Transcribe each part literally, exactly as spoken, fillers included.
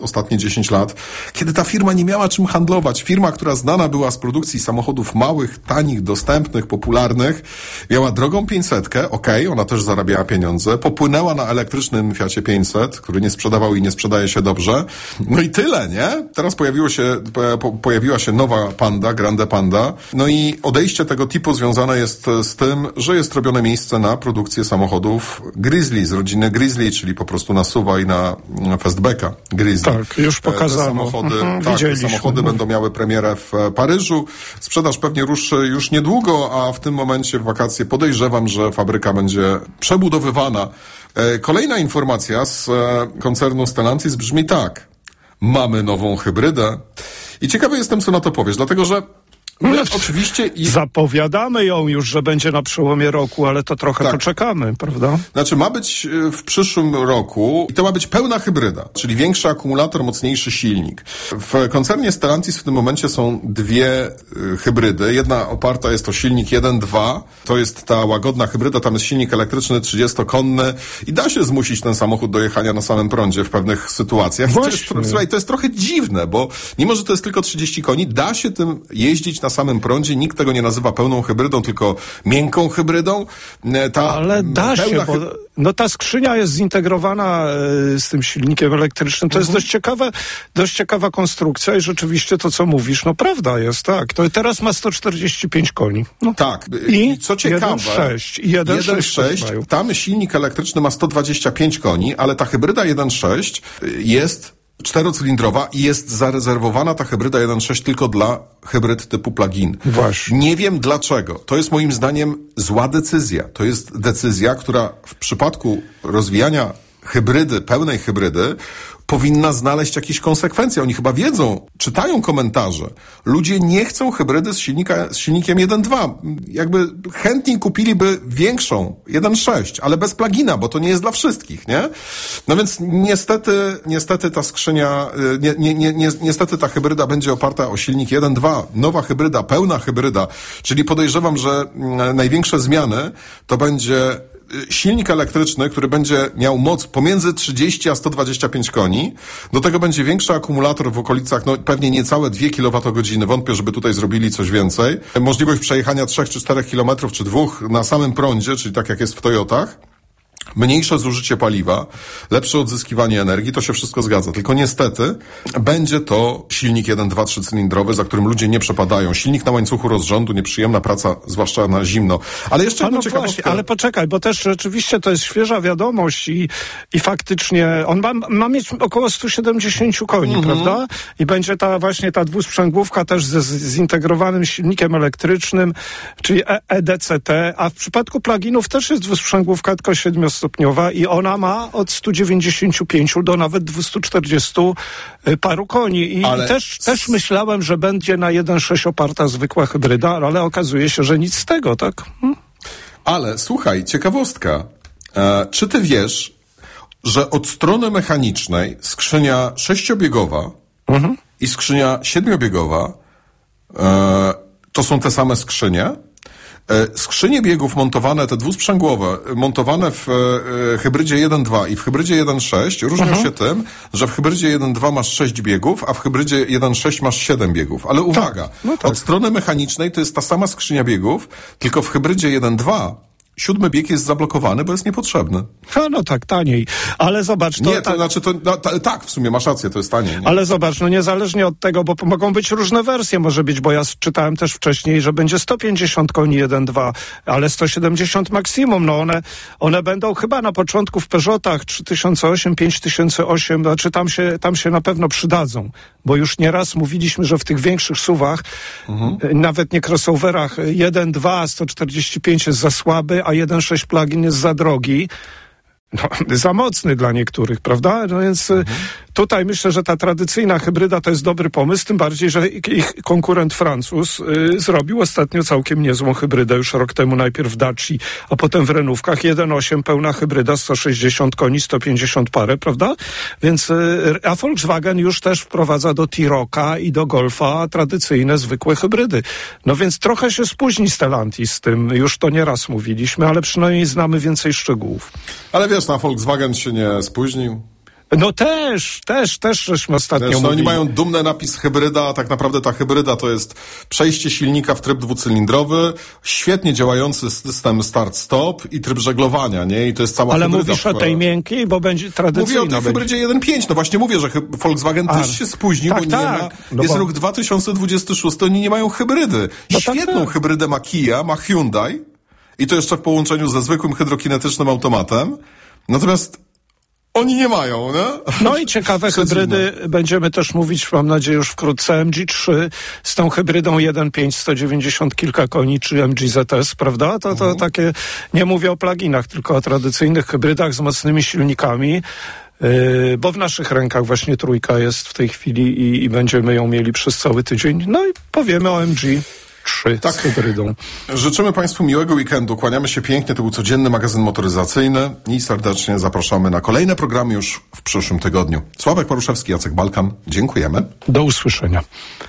ostatnie dziesięć lat, kiedy ta firma nie miała czym handlować. Firma, która znana była z produkcji samochodów małych, tanich, dostępnych, popularnych, miała drogą pięćsetkę, okej, okay, ona też zarabiała pieniądze, popłynęła na elektrycznym Fiacie pięćset, który nie sprzedawał i nie sprzedaje się dobrze. No i tyle, nie? Teraz pojawiło się, po, pojawiła się nowa Panda, Grande Panda, no i odejście tego typu związane jest z tym, że jest robione miejsce na produkcję samochodów Grizzly, z rodziny Grizzly, czyli po prostu na S U V-a i na Fastbacka Grizzly. Tak, już pokazano. Te samochody, mhm, tak, te samochody będą miały premierę w Paryżu. Sprzedaż pewnie ruszy już niedługo, a w tym momencie w wakacje podejrzewam, że fabryka będzie przebudowywana. Kolejna informacja z koncernu Stellantis brzmi tak. Mamy nową hybrydę. I ciekawy jestem, co na to powiesz, dlatego że my no, oczywiście... I... Zapowiadamy ją już, że będzie na przełomie roku, ale to trochę tak. poczekamy, prawda? Znaczy ma być w przyszłym roku i to ma być pełna hybryda, czyli większy akumulator, mocniejszy silnik. W koncernie Stellantis w tym momencie są dwie y, hybrydy. Jedna oparta jest o silnik jeden dwa, to jest ta łagodna hybryda, tam jest silnik elektryczny trzydziestokonny i da się zmusić ten samochód do jechania na samym prądzie w pewnych sytuacjach. To jest, słuchaj, to jest trochę dziwne, bo mimo, że to jest tylko trzydzieści koni, da się tym jeździć na samym prądzie. Nikt tego nie nazywa pełną hybrydą, tylko miękką hybrydą. Ta Ale da się, bo no ta skrzynia jest zintegrowana y, z tym silnikiem elektrycznym. To mhm. jest dość ciekawe, dość ciekawa konstrukcja i rzeczywiście to, co mówisz, no prawda jest, tak. To teraz ma sto czterdzieści pięć koni. No. Tak. I, I co ciekawe, jeden sześć i jeden sześć tam silnik elektryczny ma sto dwadzieścia pięć koni, ale ta hybryda jeden sześć jest czterocylindrowa i jest zarezerwowana ta hybryda jeden sześć tylko dla hybryd typu plug-in. Właśnie. Nie wiem dlaczego. To jest moim zdaniem zła decyzja. To jest decyzja, która w przypadku rozwijania hybrydy, pełnej hybrydy, powinna znaleźć jakieś konsekwencje. Oni chyba wiedzą, czytają komentarze. Ludzie nie chcą hybrydy z, silnika, z silnikiem jeden dwa. Jakby chętniej kupiliby większą jeden sześć, ale bez plugina, bo to nie jest dla wszystkich, nie? No więc niestety, niestety ta skrzynia, nie, nie, nie, nie, niestety ta hybryda będzie oparta o silnik jeden dwa. Nowa hybryda, pełna hybryda, czyli podejrzewam, że największe zmiany to będzie silnik elektryczny, który będzie miał moc pomiędzy trzydzieści a sto dwadzieścia pięć koni. Do tego będzie większy akumulator w okolicach, no pewnie niecałe dwie kilowatogodziny. Wątpię, żeby tutaj zrobili coś więcej. Możliwość przejechania trzech czy czterech kilometrów, czy dwóch na samym prądzie, czyli tak jak jest w Toyotach. Mniejsze zużycie paliwa, lepsze odzyskiwanie energii, to się wszystko zgadza. Tylko niestety będzie to silnik jeden dwa trzycylindrowy, za którym ludzie nie przepadają. Silnik na łańcuchu rozrządu, nieprzyjemna praca, zwłaszcza na zimno. Ale jeszcze jedno no ciekawostkę. Ale poczekaj, bo też rzeczywiście to jest świeża wiadomość i, i faktycznie on ma, ma mieć około sto siedemdziesiąt koni, mhm. prawda? I będzie ta właśnie ta dwusprzęgłówka też ze zintegrowanym silnikiem elektrycznym, czyli E D C T, a w przypadku pluginów też jest dwusprzęgłówka, tylko siedmiostopniowa i ona ma od stu dziewięćdziesięciu pięciu do nawet dwustu czterdziestu paru koni. I, ale... i też, też myślałem, że będzie na jeden sześć oparta zwykła hybryda, ale okazuje się, że nic z tego, tak? Hm? Ale słuchaj, ciekawostka. E, czy ty wiesz, że od strony mechanicznej skrzynia sześciobiegowa mhm. i skrzynia siedmiobiegowa e, to są te same skrzynie? Skrzynie biegów montowane, te dwusprzęgłowe, montowane w e, hybrydzie jeden dwa i w hybrydzie jeden sześć różnią uh-huh. się tym, że w hybrydzie jeden dwa masz sześć biegów, a w hybrydzie jeden sześć masz siedem biegów. Ale uwaga, tak, no tak. Od strony mechanicznej to jest ta sama skrzynia biegów, tylko w hybrydzie jeden dwa siódmy bieg jest zablokowany, bo jest niepotrzebny. No, no tak, taniej. Ale zobacz... To, nie, to tak, znaczy, to, no, ta, tak, w sumie masz rację, to jest taniej. Nie? Ale zobacz, no niezależnie od tego, bo mogą być różne wersje, może być, bo ja czytałem też wcześniej, że będzie sto pięćdziesiąt koni jeden dwa, ale sto siedemdziesiąt maksimum, no one, one będą chyba na początku w Peugeotach trzy tysiące osiem, pięć tysięcy osiem, znaczy tam się, tam się na pewno przydadzą, bo już nieraz mówiliśmy, że w tych większych suwach, mhm. nawet nie crossoverach, jeden dwa, sto czterdzieści pięć jest za słaby, a jeden sześć plugin jest za drogi, no, za mocny dla niektórych, prawda? No więc mhm. tutaj myślę, że ta tradycyjna hybryda to jest dobry pomysł, tym bardziej, że ich konkurent Francuz y, zrobił ostatnio całkiem niezłą hybrydę, już rok temu najpierw w Daci, a potem w Renówkach, jeden osiem pełna hybryda, sto sześćdziesiąt koni, sto pięćdziesiąt parę, prawda? Więc, y, a Volkswagen już też wprowadza do T-Rocka i do Golfa tradycyjne, zwykłe hybrydy. No więc trochę się spóźni Stellantis z tym, już to nieraz mówiliśmy, ale przynajmniej znamy więcej szczegółów. Ale wiesz, na Volkswagen się nie spóźnił. No też, też, też żeśmy ostatnio Wiesz, no mówili. oni mają dumny napis hybryda, a tak naprawdę ta hybryda to jest przejście silnika w tryb dwucylindrowy, świetnie działający system start-stop i tryb żeglowania, nie? I to jest cała Ale hybryda. mówisz o tej miękkiej, bo będzie tradycyjna. Mówię o tej hybrydzie jeden pięć. No właśnie mówię, że hy- Volkswagen A, też się spóźnił, tak, bo nie tak. ma... No jest bo... rok dwa tysiące dwudziesty szósty, oni nie mają hybrydy. No tak, Świetną tak. hybrydę ma Kia, ma Hyundai i to jeszcze w połączeniu ze zwykłym hydrokinetycznym automatem. Natomiast oni nie mają, nie? No i ciekawe hybrydy, będziemy też mówić, mam nadzieję, już wkrótce M G trzy z tą hybrydą jeden pięć, sto dziewięćdziesiąt kilka koni, czy M G Z S, prawda? To, to mhm. takie, nie mówię o pluginach, tylko o tradycyjnych hybrydach z mocnymi silnikami, yy, bo w naszych rękach właśnie trójka jest w tej chwili i, i będziemy ją mieli przez cały tydzień. No i powiemy o M G trzy tak. z hybrydą. Życzymy Państwu miłego weekendu, kłaniamy się pięknie, to był codzienny magazyn motoryzacyjny i serdecznie zapraszamy na kolejne programy już w przyszłym tygodniu. Sławek Poruszewski, Jacek Balkan, dziękujemy. Do usłyszenia.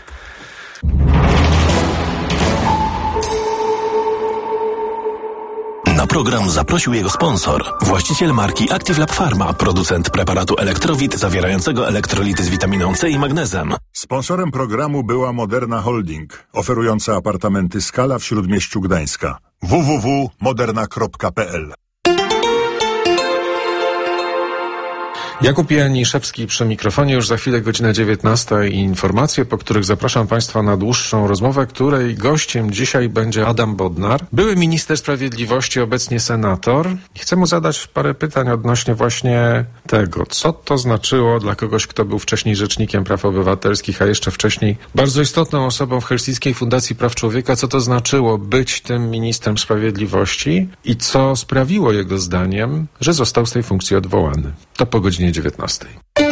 Na program zaprosił jego sponsor, właściciel marki Active Lab Pharma, producent preparatu Elektrowit zawierającego elektrolity z witaminą C i magnezem. Sponsorem programu była Moderna Holding, oferująca apartamenty Skala w Śródmieściu Gdańska. w w w kropka moderna kropka p l. Jakub Janiszewski przy mikrofonie, już za chwilę godzina dziewiętnasta i informacje, po których zapraszam Państwa na dłuższą rozmowę, której gościem dzisiaj będzie Adam Bodnar, były minister sprawiedliwości, obecnie senator. Chcę mu zadać parę pytań odnośnie właśnie tego, co to znaczyło dla kogoś, kto był wcześniej rzecznikiem praw obywatelskich, a jeszcze wcześniej bardzo istotną osobą w Helsińskiej Fundacji Praw Człowieka, co to znaczyło być tym ministrem sprawiedliwości i co sprawiło jego zdaniem, że został z tej funkcji odwołany. To po godzinie dziewiętnastej.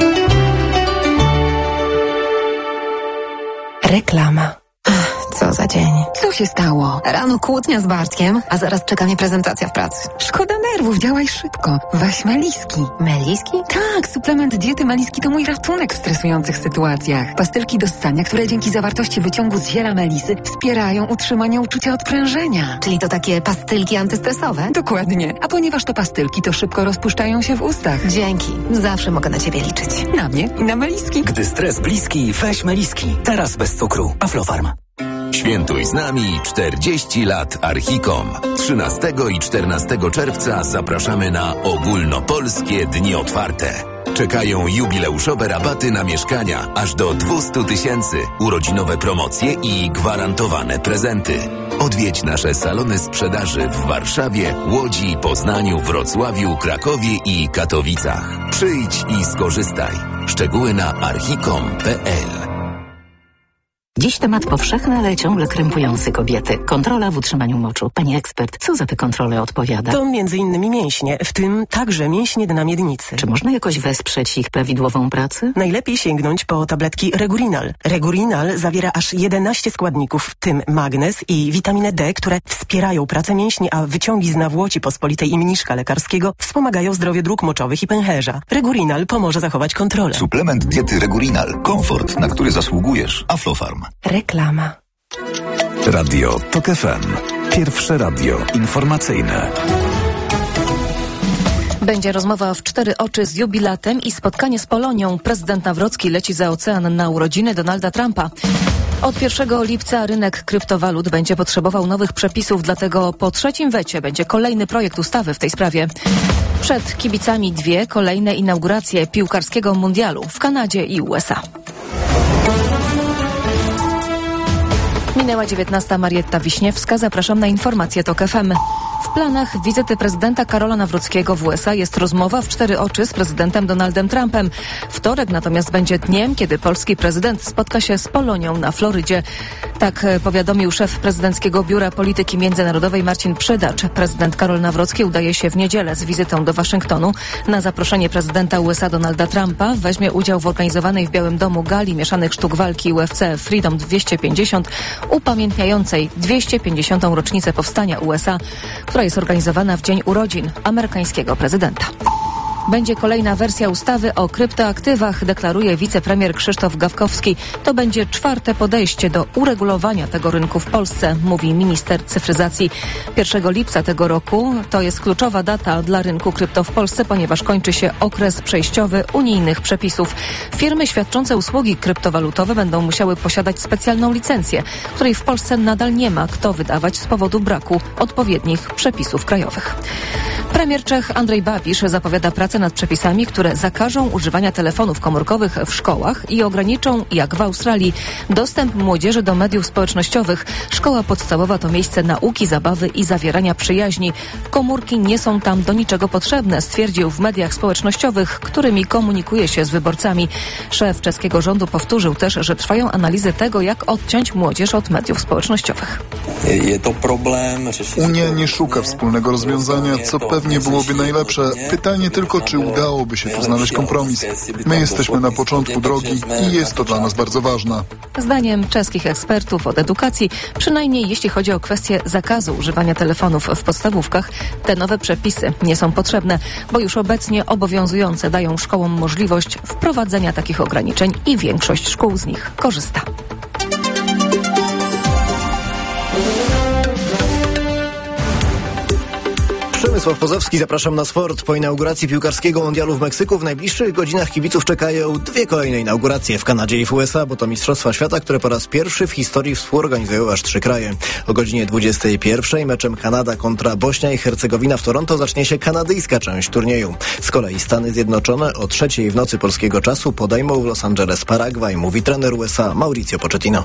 Reklama. Co za dzień. Co się stało? Rano kłótnia z Bartkiem, a zaraz czeka mnie prezentacja w pracy. Szkoda nerwów, działaj szybko. Weź Meliski. Meliski? Tak, suplement diety Meliski to mój ratunek w stresujących sytuacjach. Pastylki do ssania, które dzięki zawartości wyciągu z ziela melisy wspierają utrzymanie uczucia odprężenia. Czyli to takie pastylki antystresowe? Dokładnie. A ponieważ to pastylki, to szybko rozpuszczają się w ustach. Dzięki. Zawsze mogę na ciebie liczyć. Na mnie i na Meliski. Gdy stres bliski, weź Meliski. Teraz bez cukru. Aflofarm. Świętuj z nami czterdzieści lat Archicom. trzynastego i czternastego czerwca zapraszamy na ogólnopolskie dni otwarte. Czekają jubileuszowe rabaty na mieszkania aż do dwieście tysięcy, urodzinowe promocje i gwarantowane prezenty. Odwiedź nasze salony sprzedaży w Warszawie, Łodzi, Poznaniu, Wrocławiu, Krakowie i Katowicach. Przyjdź i skorzystaj. Szczegóły na archicom kropka p l. Dziś temat powszechny, ale ciągle krępujący kobiety. Kontrola w utrzymaniu moczu. Pani ekspert, co za te kontrole odpowiada? To między innymi mięśnie, w tym także mięśnie dna miednicy. Czy można jakoś wesprzeć ich prawidłową pracę? Najlepiej sięgnąć po tabletki Regurinal. Regurinal zawiera aż jedenaście składników, w tym magnez i witaminę D, które wspierają pracę mięśni, a wyciągi z nawłoci pospolitej i mniszka lekarskiego wspomagają zdrowie dróg moczowych i pęcherza. Regurinal pomoże zachować kontrolę. Suplement diety Regurinal. Komfort, na który zasługujesz. Aflofarm. Reklama. Radio Tok F M. Pierwsze radio informacyjne. Będzie rozmowa w cztery oczy z jubilatem i spotkanie z Polonią. Prezydent Nawrocki leci za ocean na urodziny Donalda Trumpa. Od pierwszego lipca rynek kryptowalut będzie potrzebował nowych przepisów, dlatego po trzecim wecie będzie kolejny projekt ustawy w tej sprawie. Przed kibicami dwie kolejne inauguracje piłkarskiego mundialu w Kanadzie i U S A. Minęła dziewiętnasta. Marietta Wiśniewska. Zapraszam na informacje Tok F M. W planach wizyty prezydenta Karola Nawrockiego w U S A jest rozmowa w cztery oczy z prezydentem Donaldem Trumpem. Wtorek natomiast będzie dniem, kiedy polski prezydent spotka się z Polonią na Florydzie. Tak powiadomił szef prezydenckiego Biura Polityki Międzynarodowej Marcin Przydacz. Prezydent Karol Nawrocki udaje się w niedzielę z wizytą do Waszyngtonu. Na zaproszenie prezydenta U S A Donalda Trumpa weźmie udział w organizowanej w Białym Domu gali mieszanych sztuk walki U F C Freedom dwieście pięćdziesiąt, upamiętniającej dwieście pięćdziesiątą rocznicę powstania U S A, która jest organizowana w dzień urodzin amerykańskiego prezydenta. Będzie kolejna wersja ustawy o kryptoaktywach, deklaruje wicepremier Krzysztof Gawkowski. To będzie czwarte podejście do uregulowania tego rynku w Polsce, mówi minister cyfryzacji. pierwszego lipca tego roku to jest kluczowa data dla rynku krypto w Polsce, ponieważ kończy się okres przejściowy unijnych przepisów. Firmy świadczące usługi kryptowalutowe będą musiały posiadać specjalną licencję, której w Polsce nadal nie ma kto wydawać z powodu braku odpowiednich przepisów krajowych. Premier Czech Andrej Babiš zapowiada pracę nad przepisami, które zakażą używania telefonów komórkowych w szkołach i ograniczą, jak w Australii, dostęp młodzieży do mediów społecznościowych. Szkoła podstawowa to miejsce nauki, zabawy i zawierania przyjaźni. Komórki nie są tam do niczego potrzebne, stwierdził w mediach społecznościowych, którymi komunikuje się z wyborcami. Szef czeskiego rządu powtórzył też, że trwają analizy tego, jak odciąć młodzież od mediów społecznościowych. Unia nie szuka wspólnego rozwiązania, co pewnie byłoby najlepsze. Pytanie tylko, czy udałoby się tu znaleźć kompromis. My jesteśmy na początku drogi i jest to dla nas bardzo ważne. Zdaniem czeskich ekspertów od edukacji, przynajmniej jeśli chodzi o kwestię zakazu używania telefonów w podstawówkach, te nowe przepisy nie są potrzebne, bo już obecnie obowiązujące dają szkołom możliwość wprowadzenia takich ograniczeń i większość szkół z nich korzysta. Przemysław Pozowski, zapraszam na sport. Po inauguracji piłkarskiego mundialu w Meksyku w najbliższych godzinach kibiców czekają dwie kolejne inauguracje w Kanadzie i w U S A, bo to Mistrzostwa Świata, które po raz pierwszy w historii współorganizują aż trzy kraje. O godzinie dwudziestej pierwszej meczem Kanada kontra Bośnia i Hercegowina w Toronto zacznie się kanadyjska część turnieju. Z kolei Stany Zjednoczone o trzeciej w nocy polskiego czasu podejmą w Los Angeles Paragwaj, mówi trener U S A Mauricio Pochettino.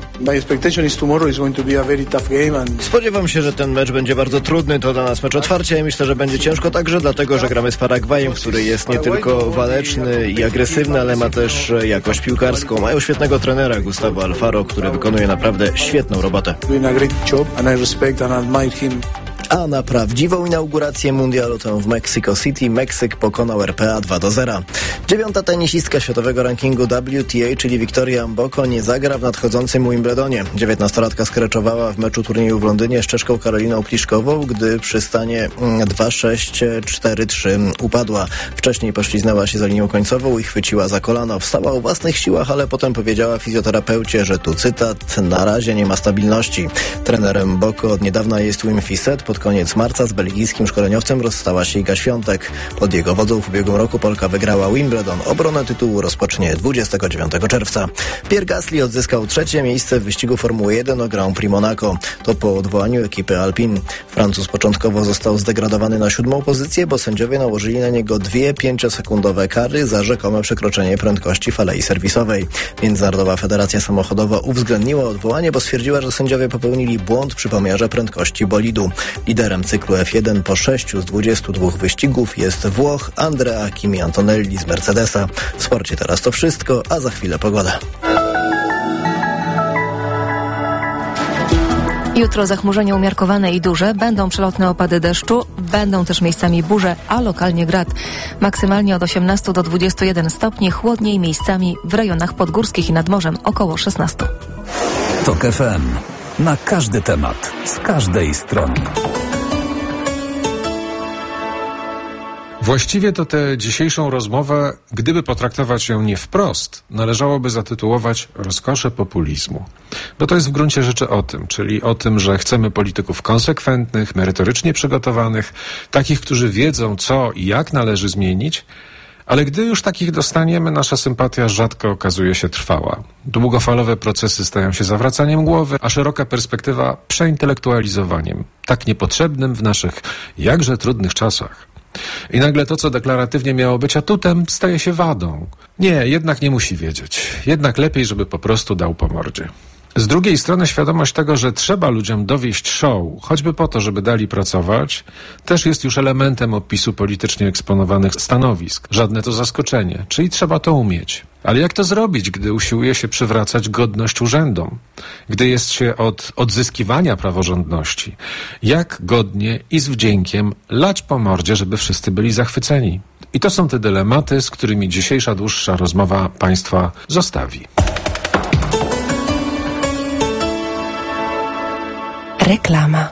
Spodziewam się, że ten mecz będzie bardzo trudny. To dla nas mecz otwarcia i myślę, że będzie ciężko także dlatego, że gramy z Paragwajem, który jest nie tylko waleczny i agresywny, ale ma też jakość piłkarską. Mają świetnego trenera Gustavo Alfaro, który wykonuje naprawdę świetną robotę. A na prawdziwą inaugurację mundialu tę w Mexico City Meksyk pokonał R P A dwa do zera. Dziewiąta tenisistka światowego rankingu W T A, czyli Wiktoria Mboko, nie zagra w nadchodzącym Wimbledonie. dziewiętnastolatka skreczowała w meczu turnieju w Londynie z Czeszką Karoliną Pliszkową, gdy przy stanie dwa sześć cztery trzy upadła. Wcześniej pośliznęła się za linią końcową i chwyciła za kolano. Wstała o własnych siłach, ale potem powiedziała fizjoterapeucie, że tu cytat, na razie nie ma stabilności. Trenerem Mboko od niedawna jest Wim Fissette. Pod koniec marca z belgijskim szkoleniowcem rozstała się Iga Świątek. Pod jego wodzą w ubiegłym roku Polka wygrała Wimbledon. Obronę tytułu rozpocznie dwudziestego dziewiątego czerwca. Pierre Gasly odzyskał trzecie miejsce w wyścigu Formuły jeden o Grand Prix Monaco. To po odwołaniu ekipy Alpine. Francuz początkowo został zdegradowany na siódmą pozycję, bo sędziowie nałożyli na niego dwie pięciosekundowe kary za rzekome przekroczenie prędkości w alei serwisowej. Międzynarodowa Federacja Samochodowa uwzględniła odwołanie, bo stwierdziła, że sędziowie popełnili błąd przy pomiarze prędkości bolidu. Liderem cyklu F jeden po sześciu z dwudziestu dwóch wyścigów jest Włoch Andrea Kimi Antonelli z Mercedesa. W sporcie teraz to wszystko, a za chwilę pogoda. Jutro zachmurzenie umiarkowane i duże, będą przelotne opady deszczu, będą też miejscami burze, a lokalnie grad. Maksymalnie od osiemnastu do dwudziestu jeden stopni, chłodniej miejscami w rejonach podgórskich i nad morzem około szesnastu. TOK F M. Na każdy temat, z każdej strony. Właściwie to tę dzisiejszą rozmowę, gdyby potraktować ją nie wprost, należałoby zatytułować rozkosze populizmu. Bo to jest w gruncie rzeczy o tym, czyli o tym, że chcemy polityków konsekwentnych, merytorycznie przygotowanych, takich, którzy wiedzą, co i jak należy zmienić, ale gdy już takich dostaniemy, nasza sympatia rzadko okazuje się trwała. Długofalowe procesy stają się zawracaniem głowy, a szeroka perspektywa przeintelektualizowaniem, tak niepotrzebnym w naszych jakże trudnych czasach. I nagle to, co deklaratywnie miało być atutem, staje się wadą. Nie, jednak nie musi wiedzieć. Jednak lepiej, żeby po prostu dał po mordzie. Z drugiej strony świadomość tego, że trzeba ludziom dowieść show, choćby po to, żeby dali pracować, też jest już elementem opisu politycznie eksponowanych stanowisk. Żadne to zaskoczenie, czyli trzeba to umieć. Ale jak to zrobić, gdy usiłuje się przywracać godność urzędom? Gdy jest się od odzyskiwania praworządności? Jak godnie i z wdziękiem lać po mordzie, żeby wszyscy byli zachwyceni? I to są te dylematy, z którymi dzisiejsza dłuższa rozmowa Państwa zostawi. Reklama.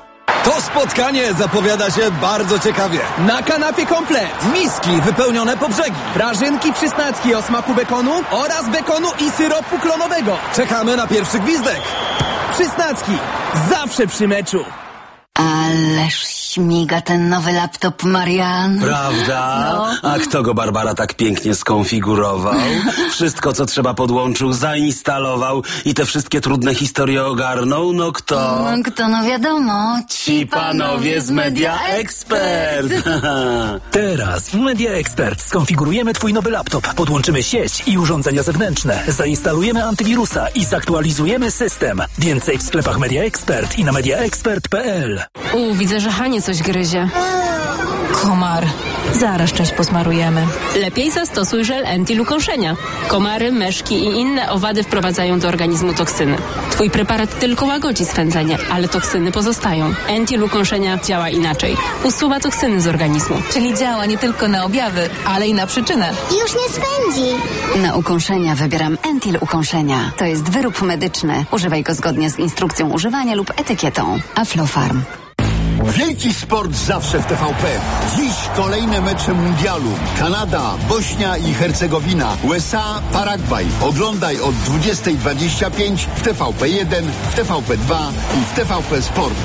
To spotkanie zapowiada się bardzo ciekawie. Na kanapie komplet. Miski wypełnione po brzegi. Prażynki przysnackie o smaku bekonu oraz bekonu i syropu klonowego. Czekamy na pierwszy gwizdek. Przysnacki. Zawsze przy meczu. Ależ śmiga ten nowy laptop, Marian. Prawda? No. A kto go, Barbara, tak pięknie skonfigurował? Wszystko, co trzeba, podłączył, zainstalował i te wszystkie trudne historie ogarnął? No kto? No kto, no wiadomo. Ci panowie z Media Expert. Teraz w Media Expert skonfigurujemy twój nowy laptop, podłączymy sieć i urządzenia zewnętrzne, zainstalujemy antywirusa i zaktualizujemy system. Więcej w sklepach Media Expert i na media expert kropka p l. U, widzę, że Hanie coś gryzie. Komar. Zaraz część posmarujemy. Lepiej zastosuj żel Entil ukąszenia. Komary, myszki i inne owady wprowadzają do organizmu toksyny. Twój preparat tylko łagodzi swędzenie, ale toksyny pozostają. Entil ukąszenia działa inaczej. Usuwa toksyny z organizmu. Czyli działa nie tylko na objawy, ale i na przyczynę. Już nie swędzi. Na ukąszenia wybieram Entil ukąszenia. To jest wyrób medyczny. Używaj go zgodnie z instrukcją używania lub etykietą. Aflofarm. Wielki sport zawsze w T V P. Dziś kolejne mecze mundialu. Kanada, Bośnia i Hercegowina, U S A, Paragwaj. Oglądaj od dwudziestej dwadzieścia pięć w T V P jeden, w T V P dwa i w T V P Sport.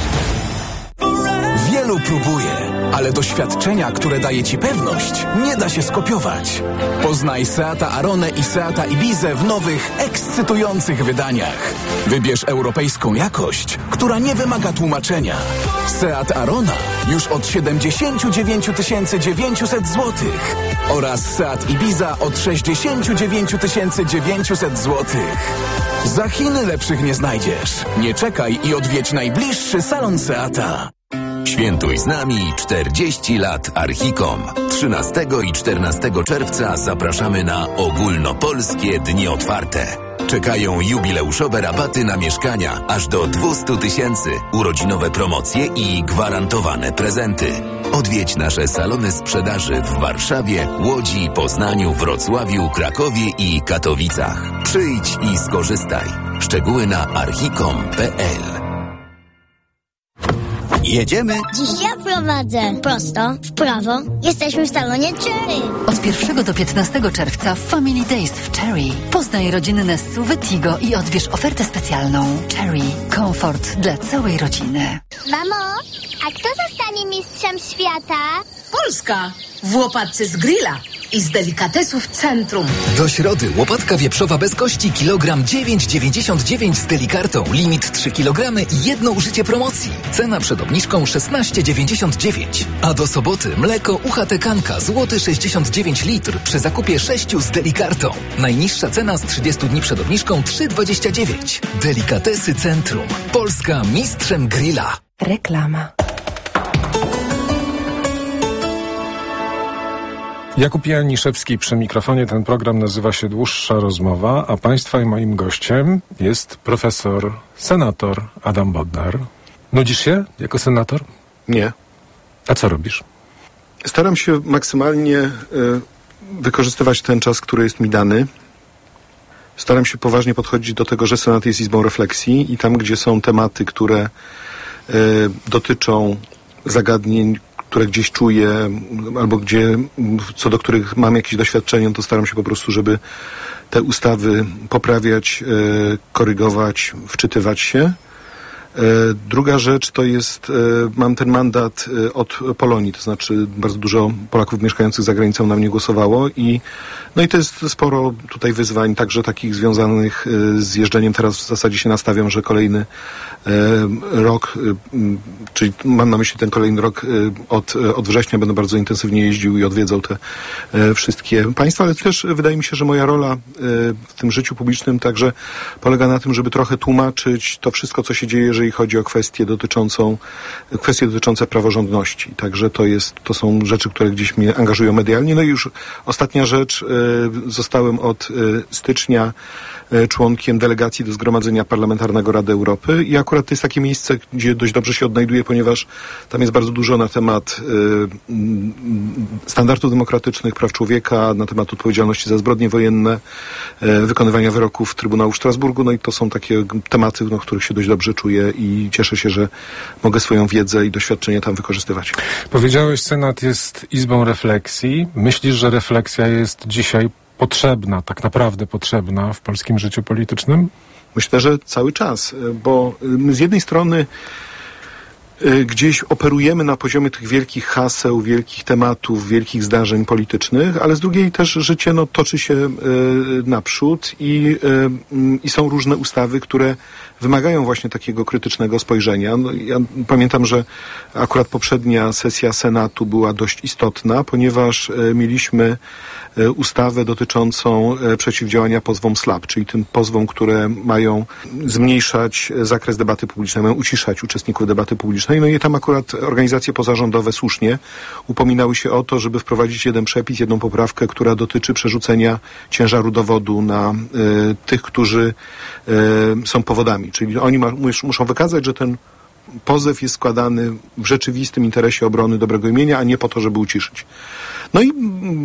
Wielu próbuje, ale doświadczenia, które daje Ci pewność, nie da się skopiować. Poznaj Seata Aronę i Seata Ibizę w nowych, ekscytujących wydaniach. Wybierz europejską jakość, która nie wymaga tłumaczenia. Seat Arona już od siedemdziesiąt dziewięć tysięcy dziewięćset złotych oraz Seat Ibiza od sześćdziesiąt dziewięć tysięcy dziewięćset złotych. Za Chiny lepszych nie znajdziesz. Nie czekaj i odwiedź najbliższy salon Seata. Świętuj z nami czterdzieści lat Archicom. trzynastego i czternastego czerwca zapraszamy na ogólnopolskie dni otwarte. Czekają jubileuszowe rabaty na mieszkania aż do dwieście tysięcy, urodzinowe promocje i gwarantowane prezenty. Odwiedź nasze salony sprzedaży w Warszawie, Łodzi, Poznaniu, Wrocławiu, Krakowie i Katowicach. Przyjdź i skorzystaj. Szczegóły na archicom kropka p l. Jedziemy? Dziś ja prowadzę. Prosto, w prawo. Jesteśmy w salonie Cherry. Od pierwszego do piętnastego czerwca w Family Days w Cherry. Poznaj rodzinne S U V Tigo i odbierz ofertę specjalną. Cherry. Komfort dla całej rodziny. Mamo, a kto zostanie mistrzem świata? Polska. W łopatce z grilla i z delikatesów Centrum. Do środy łopatka wieprzowa bez kości kilogram dziewięć dziewięćdziesiąt dziewięć z delikartą. Limit trzy kilogramy i jedno użycie promocji. Cena przed obniżką szesnaście dziewięćdziesiąt dziewięć. A do soboty mleko U H T Kanka złoty sześćdziesiąt dziewięć litr przy zakupie sześciu z delikartą. Najniższa cena z trzydziestu dni przed obniżką trzy dwadzieścia dziewięć. Delikatesy Centrum. Polska mistrzem grilla. Reklama. Jakub Janiszewski przy mikrofonie. Ten program nazywa się Dłuższa Rozmowa, a Państwa i moim gościem jest profesor, senator Adam Bodnar. Nudzisz się jako senator? Nie. A co robisz? Staram się maksymalnie y, wykorzystywać ten czas, który jest mi dany. Staram się poważnie podchodzić do tego, że Senat jest izbą refleksji i tam, gdzie są tematy, które y, dotyczą zagadnień, które gdzieś czuję, albo gdzie, co do których mam jakieś doświadczenie, to staram się po prostu, żeby te ustawy poprawiać, e, korygować, wczytywać się. E, druga rzecz to jest, e, mam ten mandat e, od Polonii, to znaczy bardzo dużo Polaków mieszkających za granicą na mnie głosowało i no i to jest sporo tutaj wyzwań, także takich związanych e, z jeżdżeniem. Teraz w zasadzie się nastawiam, że kolejny e, rok, e, czyli mam na myśli ten kolejny rok e, od, e, od września będę bardzo intensywnie jeździł i odwiedzał te e, wszystkie państwa, ale też wydaje mi się, że moja rola e, w tym życiu publicznym także polega na tym, żeby trochę tłumaczyć to wszystko, co się dzieje, jeżeli chodzi o kwestię dotyczącą, kwestie dotyczące praworządności. Także to jest, to są rzeczy, które gdzieś mnie angażują medialnie. No i już ostatnia rzecz, zostałem od stycznia członkiem delegacji do Zgromadzenia Parlamentarnego Rady Europy i akurat to jest takie miejsce, gdzie dość dobrze się odnajduję, ponieważ tam jest bardzo dużo na temat standardów demokratycznych, praw człowieka, na temat odpowiedzialności za zbrodnie wojenne, wykonywania wyroków Trybunału w Strasburgu, no i to są takie tematy, no, w których się dość dobrze czuję się i cieszę się, że mogę swoją wiedzę i doświadczenie tam wykorzystywać. Powiedziałeś, Senat jest izbą refleksji. Myślisz, że refleksja jest dzisiaj potrzebna, tak naprawdę potrzebna w polskim życiu politycznym? Myślę, że cały czas, bo my z jednej strony gdzieś operujemy na poziomie tych wielkich haseł, wielkich tematów, wielkich zdarzeń politycznych, ale z drugiej też życie no, toczy się y, naprzód i, y, i są różne ustawy, które wymagają właśnie takiego krytycznego spojrzenia. No, ja pamiętam, że akurat poprzednia sesja Senatu była dość istotna, ponieważ y, mieliśmy y, ustawę dotyczącą y, przeciwdziałania pozwom SLAPP, czyli tym pozwom, które mają zmniejszać zakres debaty publicznej, mają uciszać uczestników debaty publicznej. No i tam akurat organizacje pozarządowe słusznie upominały się o to, żeby wprowadzić jeden przepis, jedną poprawkę, która dotyczy przerzucenia ciężaru dowodu na y, tych, którzy y, są powodami. Czyli oni ma, muszą wykazać, że ten pozew jest składany w rzeczywistym interesie obrony dobrego imienia, a nie po to, żeby uciszyć. No i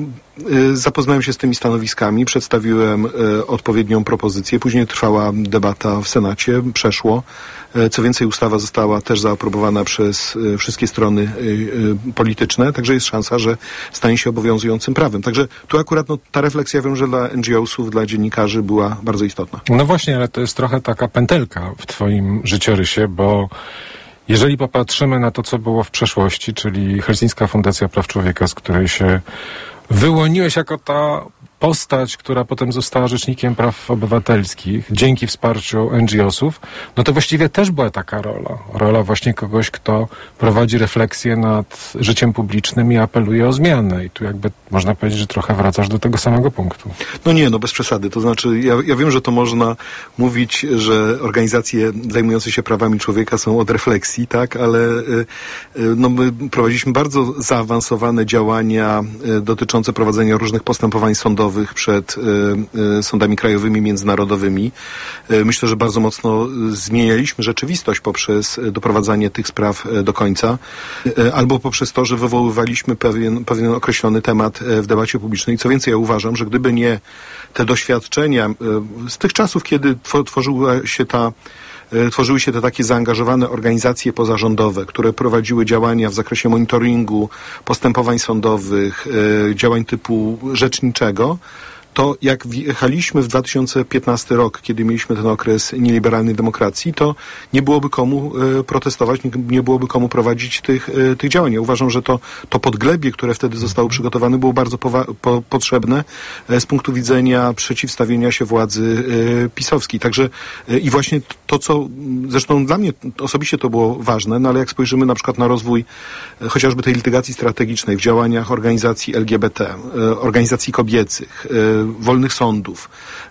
y, zapoznałem się z tymi stanowiskami, przedstawiłem y, odpowiednią propozycję, później trwała debata w Senacie, przeszło. Y, co więcej, ustawa została też zaaprobowana przez y, wszystkie strony y, y, polityczne, także jest szansa, że stanie się obowiązującym prawem. Także tu akurat no, ta refleksja, wiem, że dla N G O sów, dla dziennikarzy była bardzo istotna. No właśnie, ale to jest trochę taka pętelka w twoim życiorysie, bo jeżeli popatrzymy na to, co było w przeszłości, czyli Helsińska Fundacja Praw Człowieka, z której się wyłoniłeś jako ta postać, która potem została Rzecznikiem Praw Obywatelskich dzięki wsparciu N G O sów, no to właściwie też była taka rola. Rola właśnie kogoś, kto prowadzi refleksję nad życiem publicznym i apeluje o zmianę. I tu jakby można powiedzieć, że trochę wracasz do tego samego punktu. No nie, no bez przesady. To znaczy, ja, ja wiem, że to można mówić, że organizacje zajmujące się prawami człowieka są od refleksji, tak, ale y, y, no my prowadziliśmy bardzo zaawansowane działania y, dotyczące prowadzenia różnych postępowań sądowych przed y, y, sądami krajowymi, międzynarodowymi. Y, myślę, że bardzo mocno zmienialiśmy rzeczywistość poprzez doprowadzanie tych spraw y, do końca, y, albo poprzez to, że wywoływaliśmy pewien, pewien określony temat y, w debacie publicznej. Co więcej, ja uważam, że gdyby nie te doświadczenia y, z tych czasów, kiedy tw- tworzyła się ta Tworzyły się te takie zaangażowane organizacje pozarządowe, które prowadziły działania w zakresie monitoringu, postępowań sądowych, e, działań typu rzeczniczego, to jak wjechaliśmy w dwa tysiące piętnasty rok, kiedy mieliśmy ten okres nieliberalnej demokracji, to nie byłoby komu e, protestować, nie, nie byłoby komu prowadzić tych, e, tych działań. Ja uważam, że to, to podglebie, które wtedy zostało przygotowane, było bardzo powa- po, potrzebne e, z punktu widzenia przeciwstawienia się władzy e, pisowskiej. Także e, i właśnie to, co zresztą dla mnie osobiście to było ważne, no ale jak spojrzymy na przykład na rozwój e, chociażby tej litygacji strategicznej w działaniach organizacji L G B T, e, organizacji kobiecych, e, wolnych sądów,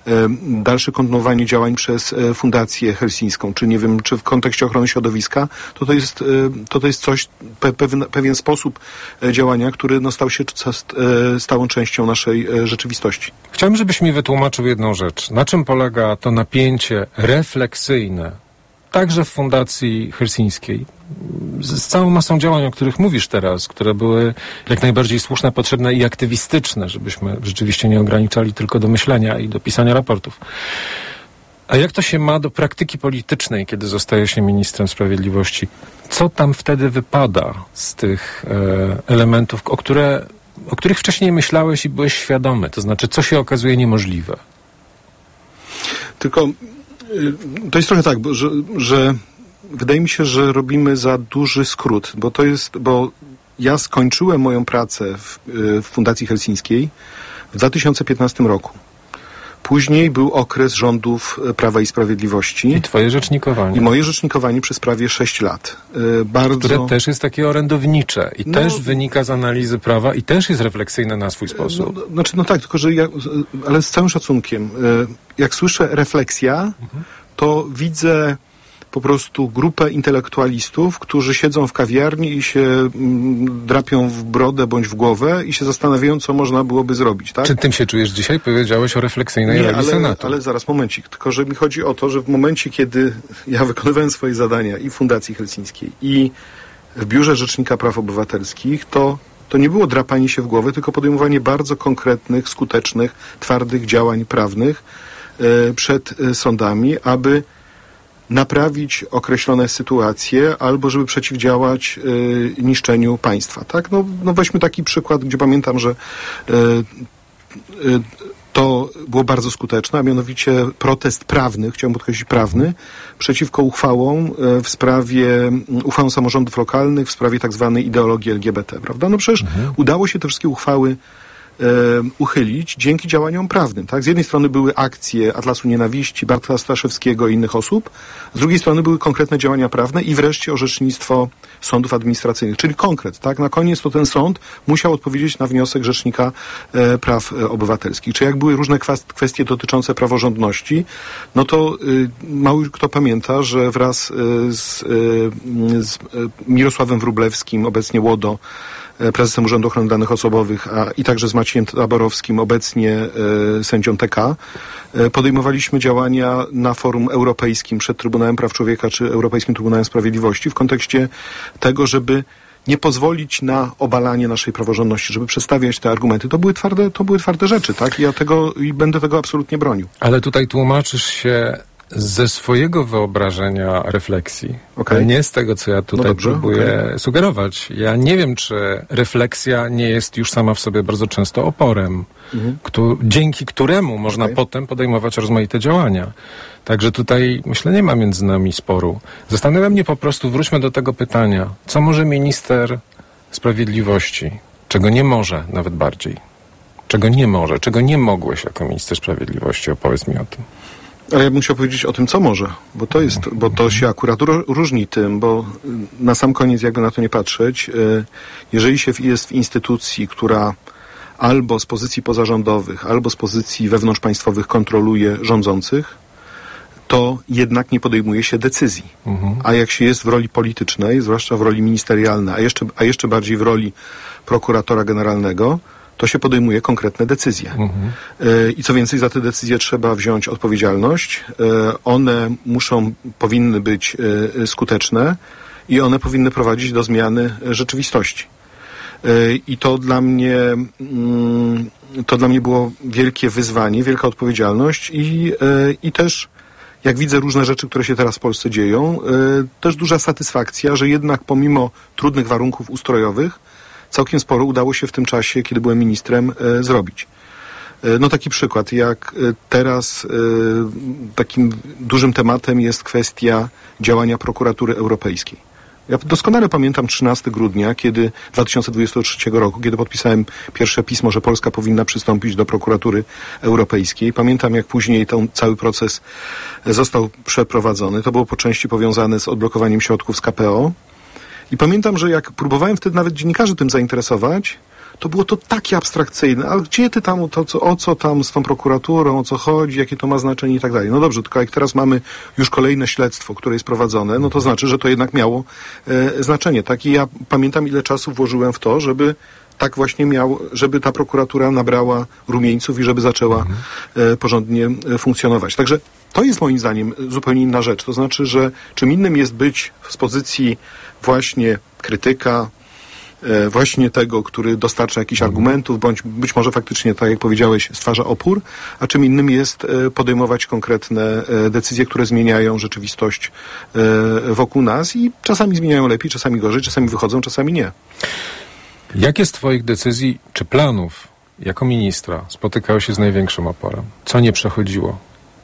dalsze kontynuowanie działań przez Fundację Helsińską, czy nie wiem, czy w kontekście ochrony środowiska, to to jest, to to jest coś, pe, pewien, pewien sposób działania, który no, stał się stałą częścią naszej rzeczywistości. Chciałbym, żebyś mi wytłumaczył jedną rzecz. Na czym polega to napięcie refleksyjne, także w Fundacji Helsińskiej, z całą masą działań, o których mówisz teraz, które były jak najbardziej słuszne, potrzebne i aktywistyczne, żebyśmy rzeczywiście nie ograniczali tylko do myślenia i do pisania raportów. A jak to się ma do praktyki politycznej, kiedy zostaje się ministrem sprawiedliwości? Co tam wtedy wypada z tych e, elementów, o, które, o których wcześniej myślałeś i byłeś świadomy? To znaczy, co się okazuje niemożliwe? Tylko y, to jest trochę tak, bo, że, że wydaje mi się, że robimy za duży skrót, bo to jest, bo ja skończyłem moją pracę w, w Fundacji Helsińskiej w dwa tysiące piętnastym roku. Później był okres rządów Prawa i Sprawiedliwości. I twoje rzecznikowanie. I moje rzecznikowanie przez prawie sześć lat. Yy, bardzo... Które też jest takie orędownicze i no, też wynika z analizy prawa i też jest refleksyjne na swój sposób. No, znaczy, no tak, tylko że ja, ale z całym szacunkiem, yy, jak słyszę refleksja, mhm. to widzę po prostu grupę intelektualistów, którzy siedzą w kawiarni i się mm, drapią w brodę bądź w głowę i się zastanawiają, co można byłoby zrobić, tak? Czy tym się czujesz dzisiaj? Powiedziałeś o refleksyjnej Nie, roli ale, Senatu. ale zaraz, momencik. Tylko, że mi chodzi o to, że w momencie, kiedy ja wykonywałem swoje zadania i w Fundacji Helsińskiej, i w Biurze Rzecznika Praw Obywatelskich, to to nie było drapanie się w głowę, tylko podejmowanie bardzo konkretnych, skutecznych, twardych działań prawnych e, przed e, sądami, aby naprawić określone sytuacje albo żeby przeciwdziałać y, niszczeniu państwa. Tak? No, no weźmy taki przykład, gdzie pamiętam, że y, y, to było bardzo skuteczne, a mianowicie protest prawny, chciałbym podkreślić prawny, przeciwko uchwałom w sprawie, uchwałom samorządów lokalnych w sprawie tak zwanej ideologii L G B T, prawda? No przecież mhm. udało się te wszystkie uchwały e, uchylić dzięki działaniom prawnym, tak? Z jednej strony były akcje Atlasu Nienawiści, Bartka Staszewskiego i innych osób, z drugiej strony były konkretne działania prawne i wreszcie orzecznictwo sądów administracyjnych, czyli konkret, tak? Na koniec to ten sąd musiał odpowiedzieć na wniosek Rzecznika e, Praw e, Obywatelskich. Czy jak były różne kwest- kwestie dotyczące praworządności, no to y, mały kto pamięta, że wraz y, z, y, z y, Mirosławem Wróblewskim, obecnie Łodo, prezesem Urzędu Ochrony Danych Osobowych, a i także z Maciejem Taborowskim, obecnie e, sędzią T K, e, podejmowaliśmy działania na forum europejskim przed Trybunałem Praw Człowieka czy Europejskim Trybunałem Sprawiedliwości w kontekście tego, żeby nie pozwolić na obalanie naszej praworządności, żeby przedstawiać te argumenty. To były twarde, to były twarde rzeczy, tak? I ja tego, i będę tego absolutnie bronił. Ale tutaj tłumaczysz się ze swojego wyobrażenia refleksji, okay. ale nie z tego, co ja tutaj no dobrze, próbuję okay. sugerować. Ja nie wiem, czy refleksja nie jest już sama w sobie bardzo często oporem, mhm. któ- dzięki któremu można okay. potem podejmować rozmaite działania. Także tutaj, myślę, nie ma między nami sporu. Zastanawia mnie po prostu, wróćmy do tego pytania, co może minister sprawiedliwości, czego nie może, nawet bardziej, czego nie może, czego nie mogłeś jako minister sprawiedliwości, opowiedz mi o tym. Ale ja bym chciał powiedzieć o tym, co może, bo to jest, bo to się akurat różni tym, bo na sam koniec, jakby na to nie patrzeć, jeżeli się jest w instytucji, która albo z pozycji pozarządowych, albo z pozycji wewnątrzpaństwowych kontroluje rządzących, to jednak nie podejmuje się decyzji. Mhm. A jak się jest w roli politycznej, zwłaszcza w roli ministerialnej, a jeszcze, a jeszcze bardziej w roli prokuratora generalnego, to się podejmuje konkretne decyzje. Mhm. I co więcej, za te decyzje trzeba wziąć odpowiedzialność. One muszą, powinny być skuteczne i one powinny prowadzić do zmiany rzeczywistości. I to dla mnie, to dla mnie było wielkie wyzwanie, wielka odpowiedzialność i, i też, jak widzę różne rzeczy, które się teraz w Polsce dzieją, też duża satysfakcja, że jednak pomimo trudnych warunków ustrojowych całkiem sporo udało się w tym czasie, kiedy byłem ministrem, e, zrobić. E, no taki przykład, jak e, teraz e, takim dużym tematem jest kwestia działania prokuratury europejskiej. Ja doskonale pamiętam trzynastego grudnia, kiedy dwa tysiące dwudziestego trzeciego roku, kiedy podpisałem pierwsze pismo, że Polska powinna przystąpić do prokuratury europejskiej. Pamiętam, jak później ten cały proces został przeprowadzony. To było po części powiązane z odblokowaniem środków z K P O. I pamiętam, że jak próbowałem wtedy nawet dziennikarzy tym zainteresować, to było to takie abstrakcyjne. Ale gdzie ty tam, to, co, o co tam z tą prokuraturą, o co chodzi, jakie to ma znaczenie i tak dalej. No dobrze, tylko jak teraz mamy już kolejne śledztwo, które jest prowadzone, no to znaczy, że to jednak miało e, znaczenie. Tak? I ja pamiętam, ile czasu włożyłem w to, żeby tak właśnie miał, żeby ta prokuratura nabrała rumieńców i żeby zaczęła e, porządnie e, funkcjonować. Także to jest moim zdaniem zupełnie inna rzecz. To znaczy, że czym innym jest być z pozycji właśnie krytyka, e, właśnie tego, który dostarcza jakichś argumentów, bądź być może faktycznie, tak jak powiedziałeś, stwarza opór, a czym innym jest e, podejmować konkretne e, decyzje, które zmieniają rzeczywistość e, wokół nas i czasami zmieniają lepiej, czasami gorzej, czasami wychodzą, czasami nie. Jakie z twoich decyzji czy planów jako ministra spotykały się z największym oporem? Co nie przechodziło?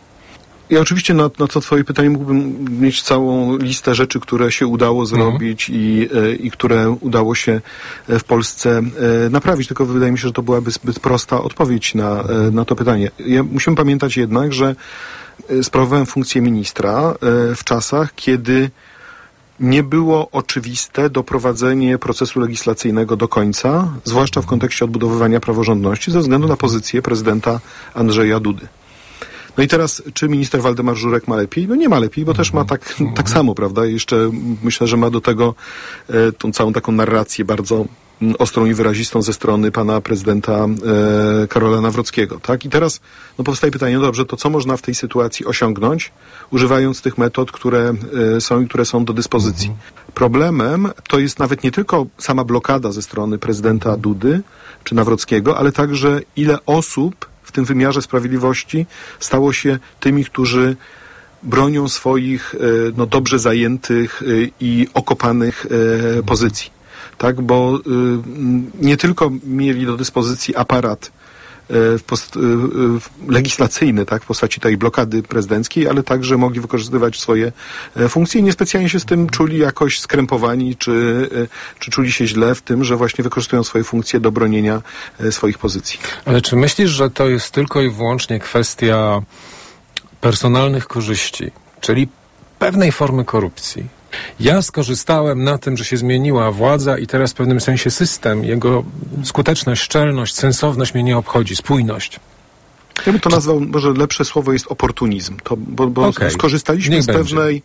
Ja oczywiście na, na to twoje pytanie mógłbym mieć całą listę rzeczy, które się udało zrobić mhm. i, e, i które udało się w Polsce e, naprawić. Tylko wydaje mi się, że to byłaby zbyt prosta odpowiedź na, e, na to pytanie. Ja, musimy pamiętać jednak, że sprawowałem funkcję ministra e, w czasach, kiedy nie było oczywiste doprowadzenie procesu legislacyjnego do końca, zwłaszcza w kontekście odbudowywania praworządności, ze względu na pozycję prezydenta Andrzeja Dudy. No i teraz, czy minister Waldemar Żurek ma lepiej? No nie ma lepiej, bo też ma tak, tak samo, prawda? I jeszcze myślę, że ma do tego e, tą całą taką narrację bardzo ostrą i wyrazistą ze strony pana prezydenta e, Karola Nawrockiego, tak? I teraz no powstaje pytanie, no dobrze, to co można w tej sytuacji osiągnąć, używając tych metod, które e, są i które są do dyspozycji. Mhm. Problemem to jest nawet nie tylko sama blokada ze strony prezydenta Dudy czy Nawrockiego, ale także ile osób w tym wymiarze sprawiedliwości stało się tymi, którzy bronią swoich no, dobrze zajętych i okopanych pozycji. Tak, bo nie tylko mieli do dyspozycji aparat w post, w legislacyjny, tak, w postaci tej blokady prezydenckiej, ale także mogli wykorzystywać swoje funkcje i niespecjalnie się z tym czuli jakoś skrępowani, czy, czy czuli się źle w tym, że właśnie wykorzystują swoje funkcje do bronienia swoich pozycji. Ale czy myślisz, że to jest tylko i wyłącznie kwestia personalnych korzyści, czyli pewnej formy korupcji? Ja skorzystałem na tym, że się zmieniła władza i teraz w pewnym sensie system, jego skuteczność, szczelność, sensowność mnie nie obchodzi, spójność. Ja bym to nazwał, może lepsze słowo jest oportunizm, to, bo, bo okay. skorzystaliśmy Niech z będzie. pewnej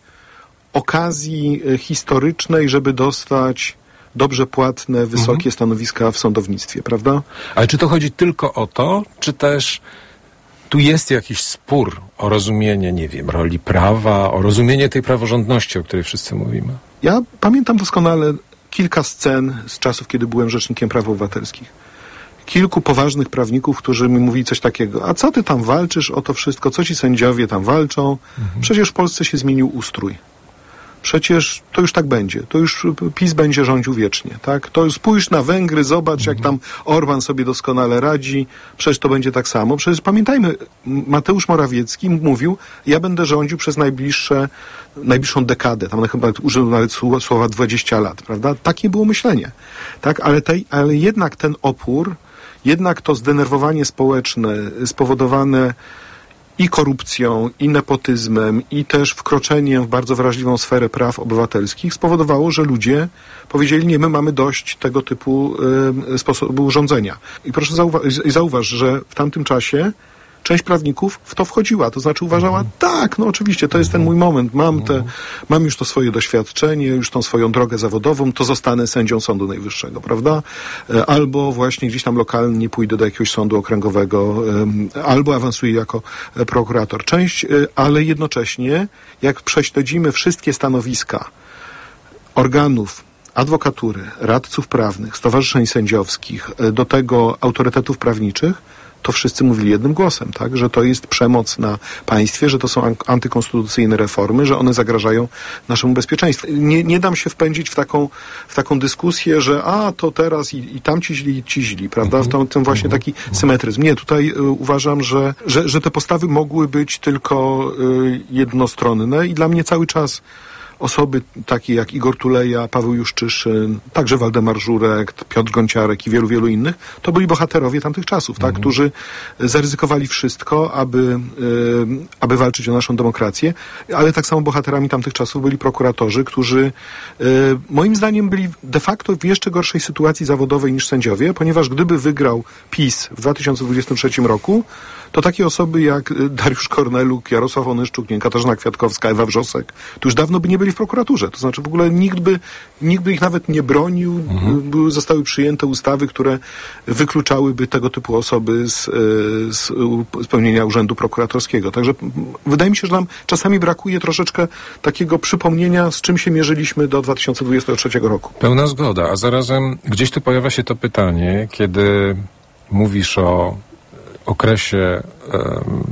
okazji historycznej, żeby dostać dobrze płatne, wysokie mhm. stanowiska w sądownictwie, prawda? Ale czy to chodzi tylko o to, czy też tu jest jakiś spór o rozumienie, nie wiem, roli prawa, o rozumienie tej praworządności, o której wszyscy mówimy? Ja pamiętam doskonale kilka scen z czasów, kiedy byłem rzecznikiem praw obywatelskich. Kilku poważnych prawników, którzy mi mówili coś takiego: a co ty tam walczysz o to wszystko, co ci sędziowie tam walczą? Mhm. Przecież w Polsce się zmienił ustrój. Przecież to już tak będzie. To już PiS będzie rządził wiecznie, tak? To spójrz na Węgry, zobacz, jak tam Orban sobie doskonale radzi. Przecież to będzie tak samo. Przecież pamiętajmy, Mateusz Morawiecki mówił: ja będę rządził przez najbliższe, najbliższą dekadę. Tam chyba użył nawet słowa dwadzieścia lat, prawda? Takie było myślenie, tak? Ale, tej, ale jednak ten opór, jednak to zdenerwowanie społeczne spowodowane i korupcją, i nepotyzmem, i też wkroczeniem w bardzo wrażliwą sferę praw obywatelskich spowodowało, że ludzie powiedzieli: nie, my mamy dość tego typu y, sposobu rządzenia. I proszę zauwa- zauważ, że w tamtym czasie część prawników w to wchodziła, to znaczy uważała: mhm. tak, no oczywiście, to jest ten mój moment, mam, te, mam już to swoje doświadczenie, już tą swoją drogę zawodową, to zostanę sędzią Sądu Najwyższego, prawda? Albo właśnie gdzieś tam lokalnie pójdę do jakiegoś sądu okręgowego, albo awansuję jako prokurator. Część, ale jednocześnie, jak prześledzimy wszystkie stanowiska organów adwokatury, radców prawnych, stowarzyszeń sędziowskich, do tego autorytetów prawniczych, to wszyscy mówili jednym głosem, tak, że to jest przemoc na państwie, że to są antykonstytucyjne reformy, że one zagrażają naszemu bezpieczeństwu. Nie, nie dam się wpędzić w taką, w taką dyskusję, że a, to teraz i, i tamci źli, i ci źli, prawda? W tym, tym właśnie taki symetryzm. Nie, tutaj y, uważam, że, że, że te postawy mogły być tylko y, jednostronne i dla mnie cały czas osoby takie jak Igor Tuleja, Paweł Juszczyszyn, także Waldemar Żurek, Piotr Gonciarek i wielu, wielu innych, to byli bohaterowie tamtych czasów, tak, mm. którzy zaryzykowali wszystko, aby, y, aby walczyć o naszą demokrację, ale tak samo bohaterami tamtych czasów byli prokuratorzy, którzy y, moim zdaniem byli de facto w jeszcze gorszej sytuacji zawodowej niż sędziowie, ponieważ gdyby wygrał PiS w dwa tysiące dwudziestym trzecim roku, to takie osoby jak Dariusz Korneluk, Jarosław Onyszczuk, nie, Katarzyna Kwiatkowska, Ewa Wrzosek, to już dawno by nie byli w prokuraturze. To znaczy w ogóle nikt by, nikt by ich nawet nie bronił. Mhm. Były, zostały przyjęte ustawy, które wykluczałyby tego typu osoby z, z spełnienia urzędu prokuratorskiego. Także wydaje mi się, że nam czasami brakuje troszeczkę takiego przypomnienia, z czym się mierzyliśmy do dwa tysiące dwudziestego trzeciego roku. Pełna zgoda, a zarazem gdzieś tu pojawia się to pytanie, kiedy mówisz o okresie um,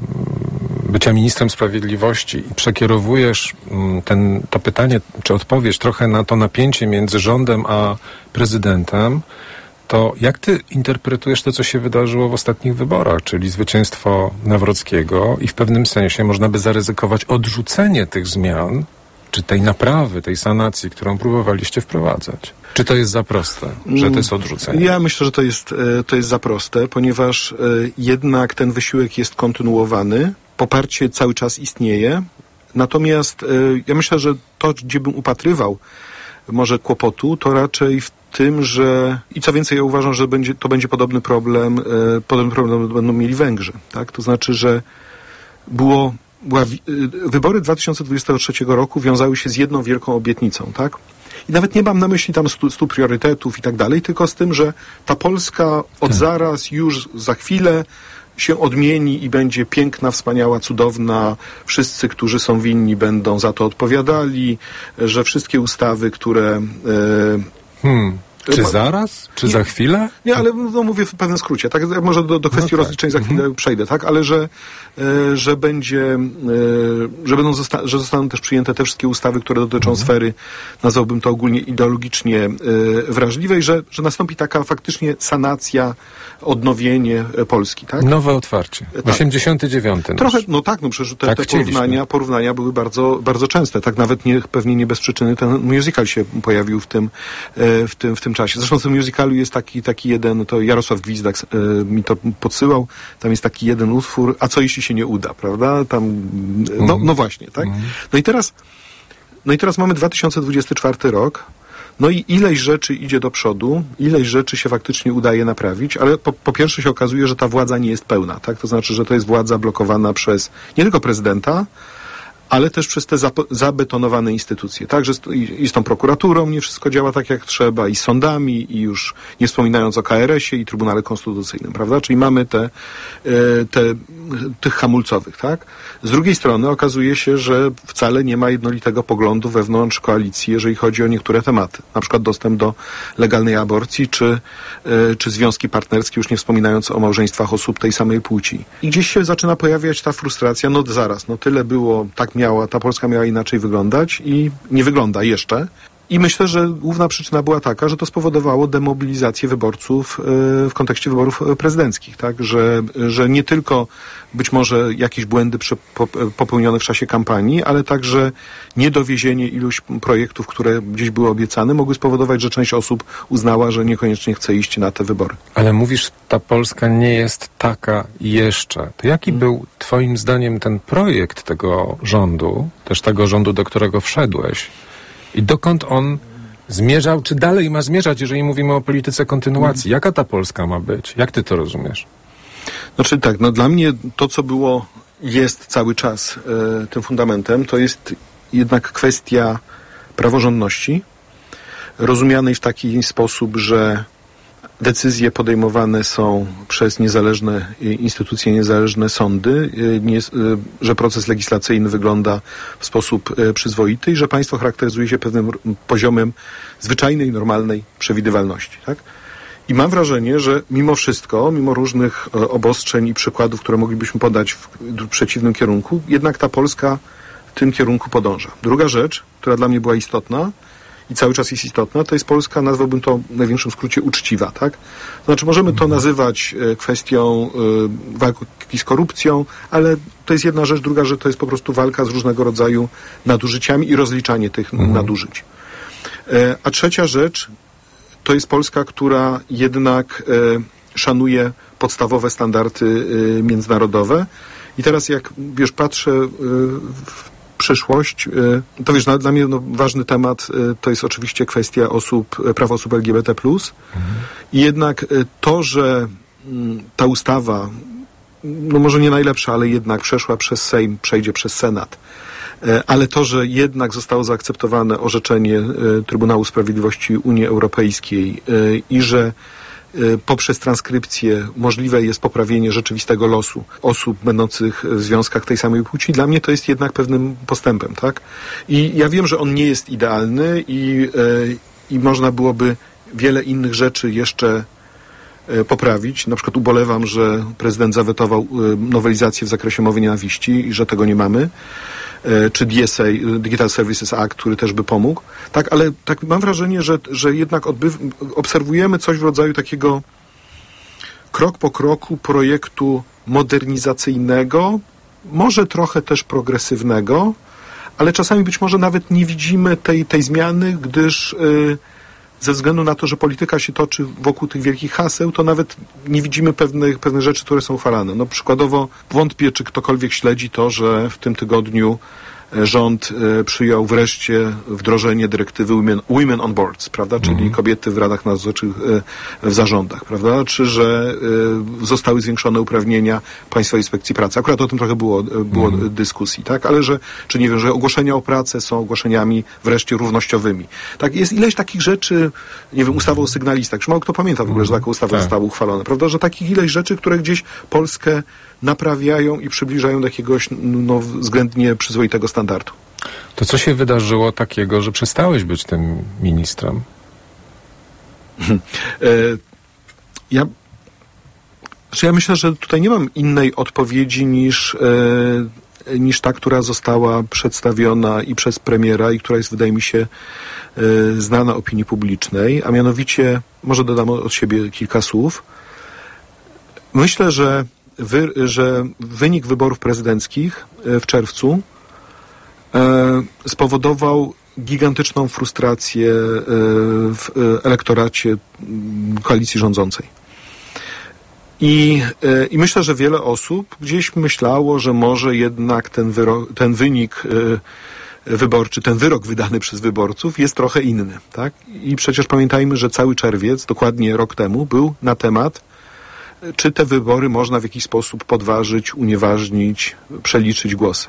bycia ministrem sprawiedliwości i przekierowujesz um, ten, to pytanie, czy odpowiesz trochę na to napięcie między rządem a prezydentem, to jak ty interpretujesz to, co się wydarzyło w ostatnich wyborach, czyli zwycięstwo Nawrockiego i w pewnym sensie można by zaryzykować odrzucenie tych zmian, czy tej naprawy, tej sanacji, którą próbowaliście wprowadzać? Czy to jest za proste, że to jest odrzucenie? Ja myślę, że to jest, to jest za proste, ponieważ jednak ten wysiłek jest kontynuowany, poparcie cały czas istnieje, natomiast ja myślę, że to, gdzie bym upatrywał może kłopotu, to raczej w tym, że i co więcej, ja uważam, że będzie, to będzie podobny problem, podobny problem będą mieli Węgrzy, tak? To znaczy, że było Była, wybory dwa tysiące dwudziestego trzeciego roku wiązały się z jedną wielką obietnicą, tak? I nawet nie mam na myśli tam stu, stu priorytetów i tak dalej, tylko z tym, że ta Polska od tak. zaraz, już za chwilę się odmieni i będzie piękna, wspaniała, cudowna. Wszyscy, którzy są winni, będą za to odpowiadali, że wszystkie ustawy, które... E, hmm. Czy zaraz? Czy nie, za chwilę? Nie, ale no, mówię w pewnym skrócie. Tak, może do, do kwestii no tak. rozliczeń za chwilę mhm. przejdę, tak? Ale że, e, że będzie, e, że będą zosta- że zostaną też przyjęte te wszystkie ustawy, które dotyczą mhm. sfery, nazwałbym to ogólnie ideologicznie e, wrażliwej, że, że nastąpi taka faktycznie sanacja, odnowienie Polski, tak? Nowe otwarcie. Tak. osiemdziesiąty dziewiąty. Trochę, no tak, no przecież te, tak te porównania, porównania były bardzo, bardzo częste. Tak nawet nie, pewnie nie bez przyczyny ten musical się pojawił w tym, e, w tym, w tym czasie. Zresztą w tym musicalu jest taki, taki jeden, to Jarosław Gwizdak e, mi to podsyłał, tam jest taki jeden utwór, a co jeśli się nie uda, prawda? Tam, no, no właśnie, tak? No i teraz, no i teraz mamy dwa tysiące dwudziesty czwarty rok, no i ileś rzeczy idzie do przodu, ileś rzeczy się faktycznie udaje naprawić, ale po, po pierwsze się okazuje, że ta władza nie jest pełna, tak? To znaczy, że to jest władza blokowana przez nie tylko prezydenta, ale też przez te zap- zabetonowane instytucje. Także z, i, i z tą prokuraturą nie wszystko działa tak, jak trzeba, i z sądami, i już nie wspominając o K R S ie i Trybunale Konstytucyjnym, prawda? Czyli mamy te, te, tych hamulcowych, tak? Z drugiej strony okazuje się, że wcale nie ma jednolitego poglądu wewnątrz koalicji, jeżeli chodzi o niektóre tematy. Na przykład dostęp do legalnej aborcji, czy, czy związki partnerskie, już nie wspominając o małżeństwach osób tej samej płci. I gdzieś się zaczyna pojawiać ta frustracja, no zaraz, no tyle było, tak miała, ta Polska miała inaczej wyglądać i nie wygląda jeszcze. I myślę, że główna przyczyna była taka, że to spowodowało demobilizację wyborców w kontekście wyborów prezydenckich, tak? Że, że nie tylko być może jakieś błędy popełnione w czasie kampanii, ale także niedowiezienie iluś projektów, które gdzieś były obiecane, mogły spowodować, że część osób uznała, że niekoniecznie chce iść na te wybory. Ale mówisz, ta Polska nie jest taka jeszcze. To jaki hmm. był twoim zdaniem ten projekt tego rządu, też tego rządu, do którego wszedłeś? I dokąd on zmierzał, czy dalej ma zmierzać, jeżeli mówimy o polityce kontynuacji? Jaka ta Polska ma być? Jak ty to rozumiesz? Znaczy tak, no dla mnie to, co było, jest cały czas e, tym fundamentem, to jest jednak kwestia praworządności, rozumianej w taki sposób, że decyzje podejmowane są przez niezależne instytucje, niezależne sądy, nie, że proces legislacyjny wygląda w sposób przyzwoity i że państwo charakteryzuje się pewnym poziomem zwyczajnej, normalnej przewidywalności. Tak? I mam wrażenie, że mimo wszystko, mimo różnych obostrzeń i przykładów, które moglibyśmy podać w przeciwnym kierunku, jednak ta Polska w tym kierunku podąża. Druga rzecz, która dla mnie była istotna, i cały czas jest istotna, to jest Polska, nazwałbym to w największym skrócie uczciwa, tak? Znaczy możemy to nazywać e, kwestią e, walki z korupcją, ale to jest jedna rzecz, druga rzecz to jest po prostu walka z różnego rodzaju nadużyciami i rozliczanie tych mhm. nadużyć. E, a trzecia rzecz to jest Polska, która jednak e, szanuje podstawowe standardy e, międzynarodowe. I teraz jak, wiesz, patrzę e, w przyszłość, to wiesz, dla mnie no, ważny temat to jest oczywiście kwestia osób, praw osób L G B T plus. Mhm. I jednak to, że ta ustawa, no może nie najlepsza, ale jednak przeszła przez Sejm, przejdzie przez Senat, ale to, że jednak zostało zaakceptowane orzeczenie Trybunału Sprawiedliwości Unii Europejskiej i że poprzez transkrypcję możliwe jest poprawienie rzeczywistego losu osób będących w związkach tej samej płci. Dla mnie to jest jednak pewnym postępem, tak? I ja wiem, że on nie jest idealny i, i można byłoby wiele innych rzeczy jeszcze poprawić. Na przykład ubolewam, że prezydent zawetował nowelizację w zakresie mowy nienawiści i że tego nie mamy. Czy D S A, Digital Services Act, który też by pomógł. Tak, ale tak mam wrażenie, że, że jednak odbyw, obserwujemy coś w rodzaju takiego krok po kroku projektu modernizacyjnego, może trochę też progresywnego, ale czasami być może nawet nie widzimy tej, tej zmiany, gdyż yy, ze względu na to, że polityka się toczy wokół tych wielkich haseł, to nawet nie widzimy pewnych, pewnych rzeczy, które są uchwalane. No przykładowo wątpię, czy ktokolwiek śledzi to, że w tym tygodniu rząd e, przyjął wreszcie wdrożenie dyrektywy Women, women on Boards, prawda? Czyli mm. kobiety w radach nadzorczych, e, w zarządach, prawda? Czy że e, zostały zwiększone uprawnienia Państwowej Inspekcji Pracy. Akurat o tym trochę było, było mm. dyskusji, tak? Ale że, czy nie wiem, że ogłoszenia o pracę są ogłoszeniami wreszcie równościowymi. Tak, jest ileś takich rzeczy, nie wiem, ustawa o sygnalistach. Już mało kto pamięta w ogóle, że taka ustawa tak. została uchwalona, prawda? Że takich ileś rzeczy, które gdzieś Polskę naprawiają i przybliżają do jakiegoś no, względnie przyzwoitego standardu. To co się wydarzyło takiego, że przestałeś być tym ministrem? Ja, znaczy ja myślę, że tutaj nie mam innej odpowiedzi niż, e, niż ta, która została przedstawiona i przez premiera i która jest, wydaje mi się, e, znana opinii publicznej, a mianowicie, może dodam od siebie kilka słów. Myślę, że, wy, że wynik wyborów prezydenckich w czerwcu e, spowodował gigantyczną frustrację e, w elektoracie koalicji rządzącej. I, e, I myślę, że wiele osób gdzieś myślało, że może jednak ten, wyro, ten wynik e, wyborczy, ten wyrok wydany przez wyborców jest trochę inny. Tak? I przecież pamiętajmy, że cały czerwiec, dokładnie rok temu, był na temat, czy te wybory można w jakiś sposób podważyć, unieważnić, przeliczyć głosy.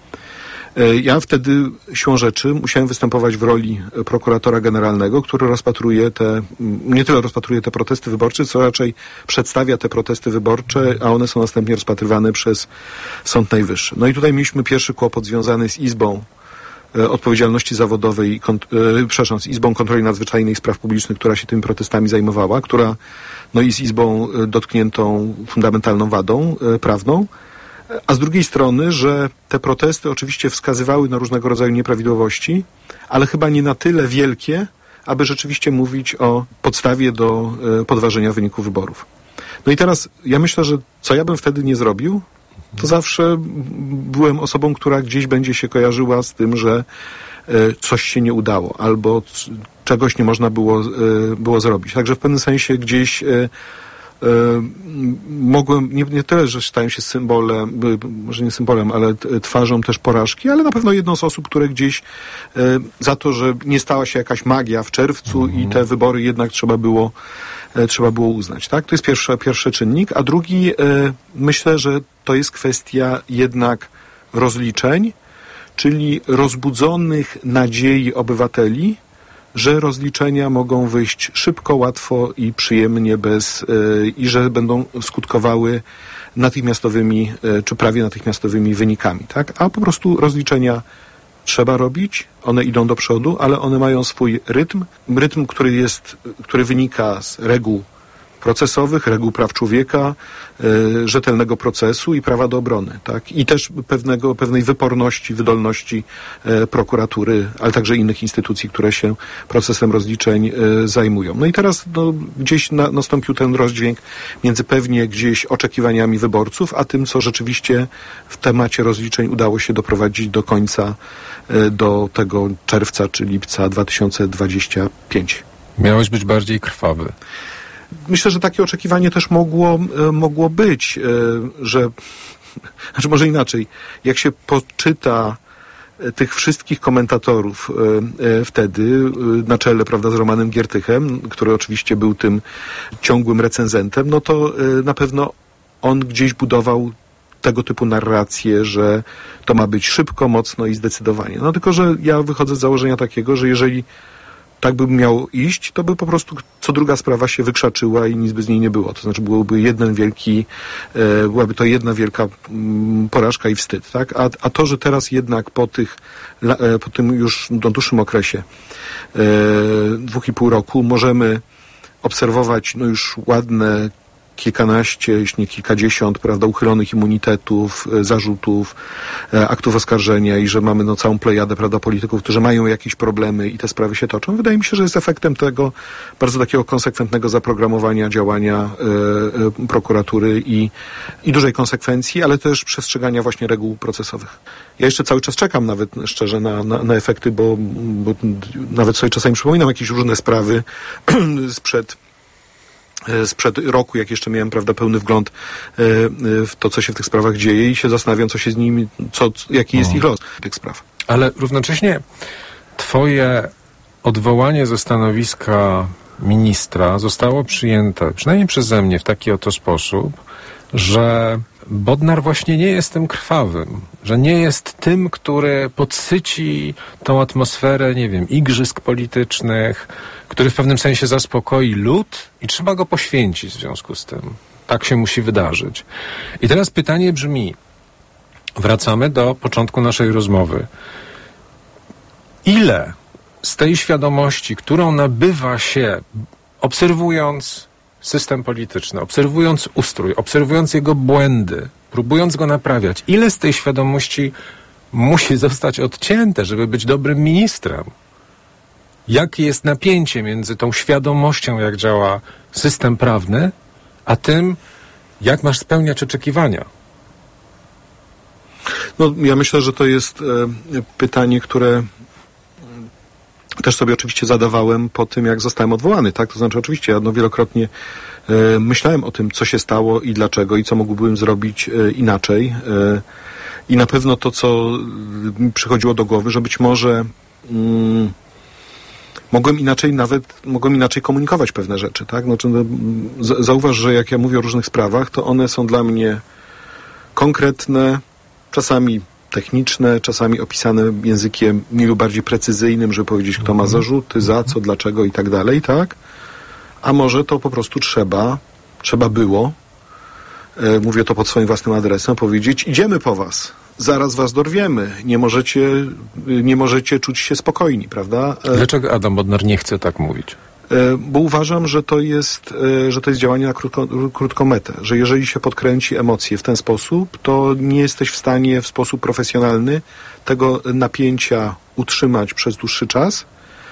Ja wtedy, siłą rzeczy, musiałem występować w roli prokuratora generalnego, który rozpatruje te, nie tyle rozpatruje te protesty wyborcze, co raczej przedstawia te protesty wyborcze, a one są następnie rozpatrywane przez Sąd Najwyższy. No i tutaj mieliśmy pierwszy kłopot związany z Izbą Odpowiedzialności Zawodowej, kont- e, przepraszam, z Izbą Kontroli Nadzwyczajnej i Spraw Publicznych, która się tymi protestami zajmowała, która no jest izbą dotkniętą fundamentalną wadą e, prawną, a z drugiej strony, że te protesty oczywiście wskazywały na różnego rodzaju nieprawidłowości, ale chyba nie na tyle wielkie, aby rzeczywiście mówić o podstawie do e, podważenia wyniku wyborów. No i teraz ja myślę, że co ja bym wtedy nie zrobił, to zawsze byłem osobą, która gdzieś będzie się kojarzyła z tym, że e, coś się nie udało, albo c- czegoś nie można było, e, było zrobić. Także w pewnym sensie gdzieś e, e, mogłem, nie, nie tyle, że stałem się symbolem, może nie symbolem, ale t- twarzą też porażki, ale na pewno jedną z osób, które gdzieś e, za to, że nie stała się jakaś magia w czerwcu mm. i te wybory jednak trzeba było trzeba było uznać, tak? To jest pierwszy, pierwszy czynnik, a drugi, e, myślę, że to jest kwestia jednak rozliczeń, czyli rozbudzonych nadziei obywateli, że rozliczenia mogą wyjść szybko, łatwo i przyjemnie bez, e, i że będą skutkowały natychmiastowymi, e, czy prawie natychmiastowymi wynikami, tak? A po prostu rozliczenia trzeba robić, one idą do przodu, ale one mają swój rytm, rytm, który jest, który wynika z reguł procesowych, reguł praw człowieka, y, rzetelnego procesu i prawa do obrony, tak? I też pewnego, pewnej wyporności, wydolności y, prokuratury, ale także innych instytucji, które się procesem rozliczeń y, zajmują. No i teraz no, gdzieś na, nastąpił ten rozdźwięk między pewnie gdzieś oczekiwaniami wyborców, a tym, co rzeczywiście w temacie rozliczeń udało się doprowadzić do końca, y, do tego czerwca czy lipca dwa tysiące dwudziestego piątego. Miałeś być bardziej krwawy. Myślę, że takie oczekiwanie też mogło, mogło być, że, znaczy może inaczej, jak się poczyta tych wszystkich komentatorów wtedy na czele, prawda, z Romanem Giertychem, który oczywiście był tym ciągłym recenzentem, no to na pewno on gdzieś budował tego typu narrację, że to ma być szybko, mocno i zdecydowanie. No tylko, że ja wychodzę z założenia takiego, że jeżeli tak by miało iść, to by po prostu co druga sprawa się wykrzaczyła i nic by z niej nie było. To znaczy byłoby jeden wielki, e, byłaby to jedna wielka m, porażka i wstyd, tak? A, a to, że teraz jednak po tych, e, po tym już no, dłuższym okresie e, dwóch i pół roku możemy obserwować no już ładne kilkanaście, jeśli nie kilkadziesiąt, prawda, uchylonych immunitetów, e, zarzutów, e, aktów oskarżenia i że mamy no całą plejadę, prawda, polityków, którzy mają jakieś problemy i te sprawy się toczą. Wydaje mi się, że jest efektem tego bardzo takiego konsekwentnego zaprogramowania działania e, e, prokuratury i, i dużej konsekwencji, ale też przestrzegania właśnie reguł procesowych. Ja jeszcze cały czas czekam nawet szczerze na, na, na efekty, bo, bo nawet sobie czasami przypominam jakieś różne sprawy sprzed sprzed roku, jak jeszcze miałem, prawda, pełny wgląd w to, co się w tych sprawach dzieje i się zastanawiam, co się z nimi, co, jaki jest ich los tych spraw. Ale równocześnie twoje odwołanie ze stanowiska ministra zostało przyjęte, przynajmniej przeze mnie, w taki oto sposób, że Bodnar właśnie nie jest tym krwawym, że nie jest tym, który podsyci tą atmosferę, nie wiem, igrzysk politycznych, który w pewnym sensie zaspokoi lud i trzeba go poświęcić w związku z tym. Tak się musi wydarzyć. I teraz pytanie brzmi, wracamy do początku naszej rozmowy. Ile z tej świadomości, którą nabywa się obserwując system polityczny, obserwując ustrój, obserwując jego błędy, próbując go naprawiać, ile z tej świadomości musi zostać odcięte, żeby być dobrym ministrem? Jakie jest napięcie między tą świadomością, jak działa system prawny, a tym, jak masz spełniać oczekiwania? No, ja myślę, że to jest e, pytanie, które też sobie oczywiście zadawałem po tym, jak zostałem odwołany, tak? To znaczy, oczywiście, ja no, wielokrotnie e, myślałem o tym, co się stało i dlaczego i co mógłbym zrobić e, inaczej. E, I na pewno to, co mi przychodziło do głowy, że być może mm, mogłem inaczej nawet, mogłem inaczej komunikować pewne rzeczy, tak? Znaczy, no, z, zauważ, że jak ja mówię o różnych sprawach, to one są dla mnie konkretne, czasami techniczne, czasami opisane językiem mniej lub bardziej precyzyjnym, żeby powiedzieć, kto ma zarzuty, za co, dlaczego i tak dalej, tak? A może to po prostu trzeba, trzeba było, e, mówię to pod swoim własnym adresem, powiedzieć, idziemy po was, zaraz was dorwiemy, nie możecie, nie możecie czuć się spokojni, prawda? E, Dlaczego Adam Bodnar nie chce tak mówić? Bo uważam, że to jest, że to jest działanie na krótko, krótką metę, że jeżeli się podkręci emocje w ten sposób, to nie jesteś w stanie w sposób profesjonalny tego napięcia utrzymać przez dłuższy czas,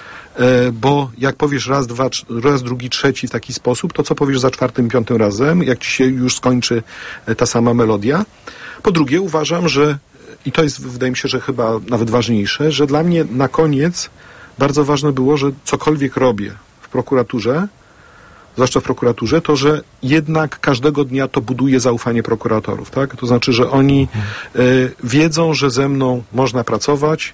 bo jak powiesz raz, dwa, raz, drugi, trzeci w taki sposób, to co powiesz za czwartym, piątym razem, jak ci się już skończy ta sama melodia. Po drugie, uważam, że, i to jest, wydaje mi się, że chyba nawet ważniejsze, że dla mnie na koniec bardzo ważne było, że cokolwiek robię w prokuraturze, zwłaszcza w prokuraturze, to, że jednak każdego dnia to buduje zaufanie prokuratorów, tak? To znaczy, że oni y, wiedzą, że ze mną można pracować,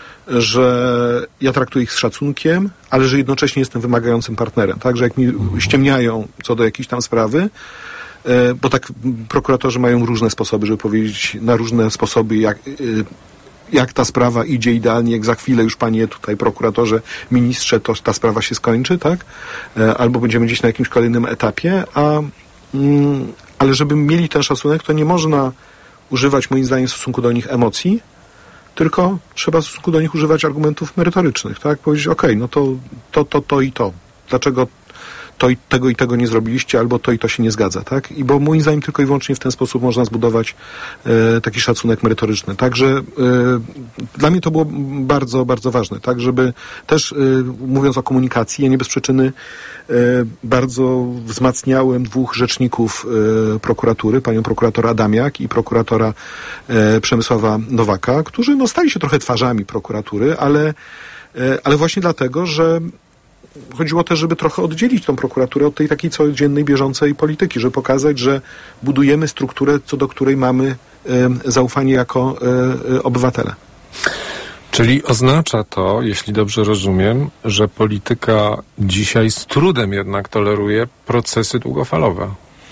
że ja traktuję ich z szacunkiem, ale że jednocześnie jestem wymagającym partnerem, tak? Że jak mi ściemniają co do jakiejś tam sprawy, y, bo tak prokuratorzy mają różne sposoby, żeby powiedzieć na różne sposoby, jak y, jak ta sprawa idzie idealnie, jak za chwilę już panie tutaj prokuratorze, ministrze, to ta sprawa się skończy, tak? Albo będziemy gdzieś na jakimś kolejnym etapie, a mm, ale żeby mieli ten szacunek, to nie można używać moim zdaniem w stosunku do nich emocji, tylko trzeba w stosunku do nich używać argumentów merytorycznych, tak? Powiedzieć, okej, okay, no to, to, to, to i to. Dlaczego to i tego i tego nie zrobiliście, albo to i to się nie zgadza, tak? I bo moim zdaniem tylko i wyłącznie w ten sposób można zbudować e, taki szacunek merytoryczny. Także e, dla mnie to było bardzo, bardzo ważne, tak? Żeby też, e, mówiąc o komunikacji, ja nie bez przyczyny e, bardzo wzmacniałem dwóch rzeczników e, prokuratury, panią prokuratora Adamiak i prokuratora e, Przemysława Nowaka, którzy no, stali się trochę twarzami prokuratury, ale, e, ale właśnie dlatego, że chodziło też, żeby trochę oddzielić tą prokuraturę od tej takiej codziennej, bieżącej polityki, żeby pokazać, że budujemy strukturę, co do której mamy e, zaufanie jako e, obywatele. Czyli oznacza to, jeśli dobrze rozumiem, że polityka dzisiaj z trudem jednak toleruje procesy długofalowe.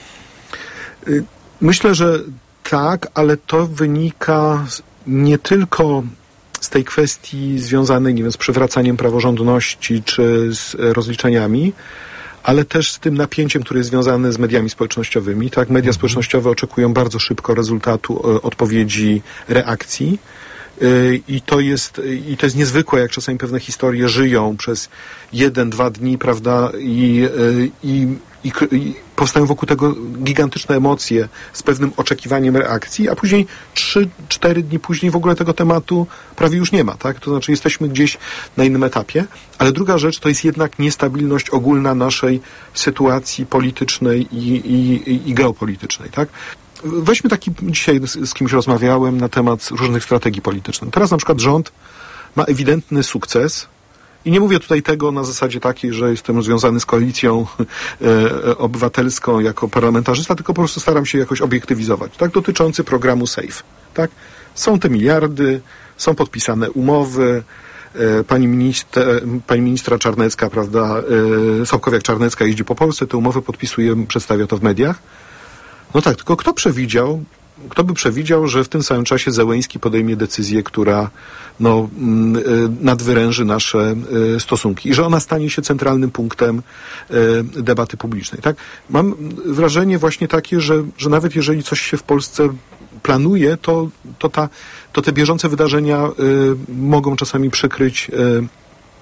Myślę, że tak, ale to wynika nie tylko z tej kwestii związanej, nie wiem, z przywracaniem praworządności czy z rozliczeniami, ale też z tym napięciem, które jest związane z mediami społecznościowymi. Tak, media społecznościowe oczekują bardzo szybko rezultatu, odpowiedzi, reakcji. I to jest, i to jest niezwykłe, jak czasami pewne historie żyją przez jeden, dwa dni, prawda, i, i, i, i powstają wokół tego gigantyczne emocje z pewnym oczekiwaniem reakcji, a później trzy, cztery dni później w ogóle tego tematu prawie już nie ma, tak? To znaczy jesteśmy gdzieś na innym etapie, ale druga rzecz to jest jednak niestabilność ogólna naszej sytuacji politycznej i, i, i geopolitycznej, tak? Weźmy taki, dzisiaj z, z kimś rozmawiałem na temat różnych strategii politycznych. Teraz na przykład rząd ma ewidentny sukces i nie mówię tutaj tego na zasadzie takiej, że jestem związany z koalicją e, obywatelską jako parlamentarzysta, tylko po prostu staram się jakoś obiektywizować, tak, dotyczący programu SAFE, tak. Są te miliardy, są podpisane umowy, e, pani, minister, pani ministra Czarnecka, prawda, e, Sobkowiak-Czarnecka jeździ po Polsce, te umowy podpisuje, przedstawia to w mediach. No tak, tylko kto przewidział, kto by przewidział, że w tym samym czasie Zełenski podejmie decyzję, która no, nadwyręży nasze stosunki i że ona stanie się centralnym punktem debaty publicznej, tak? Mam wrażenie właśnie takie, że, że nawet jeżeli coś się w Polsce planuje, to, to, ta, to te bieżące wydarzenia mogą czasami przykryć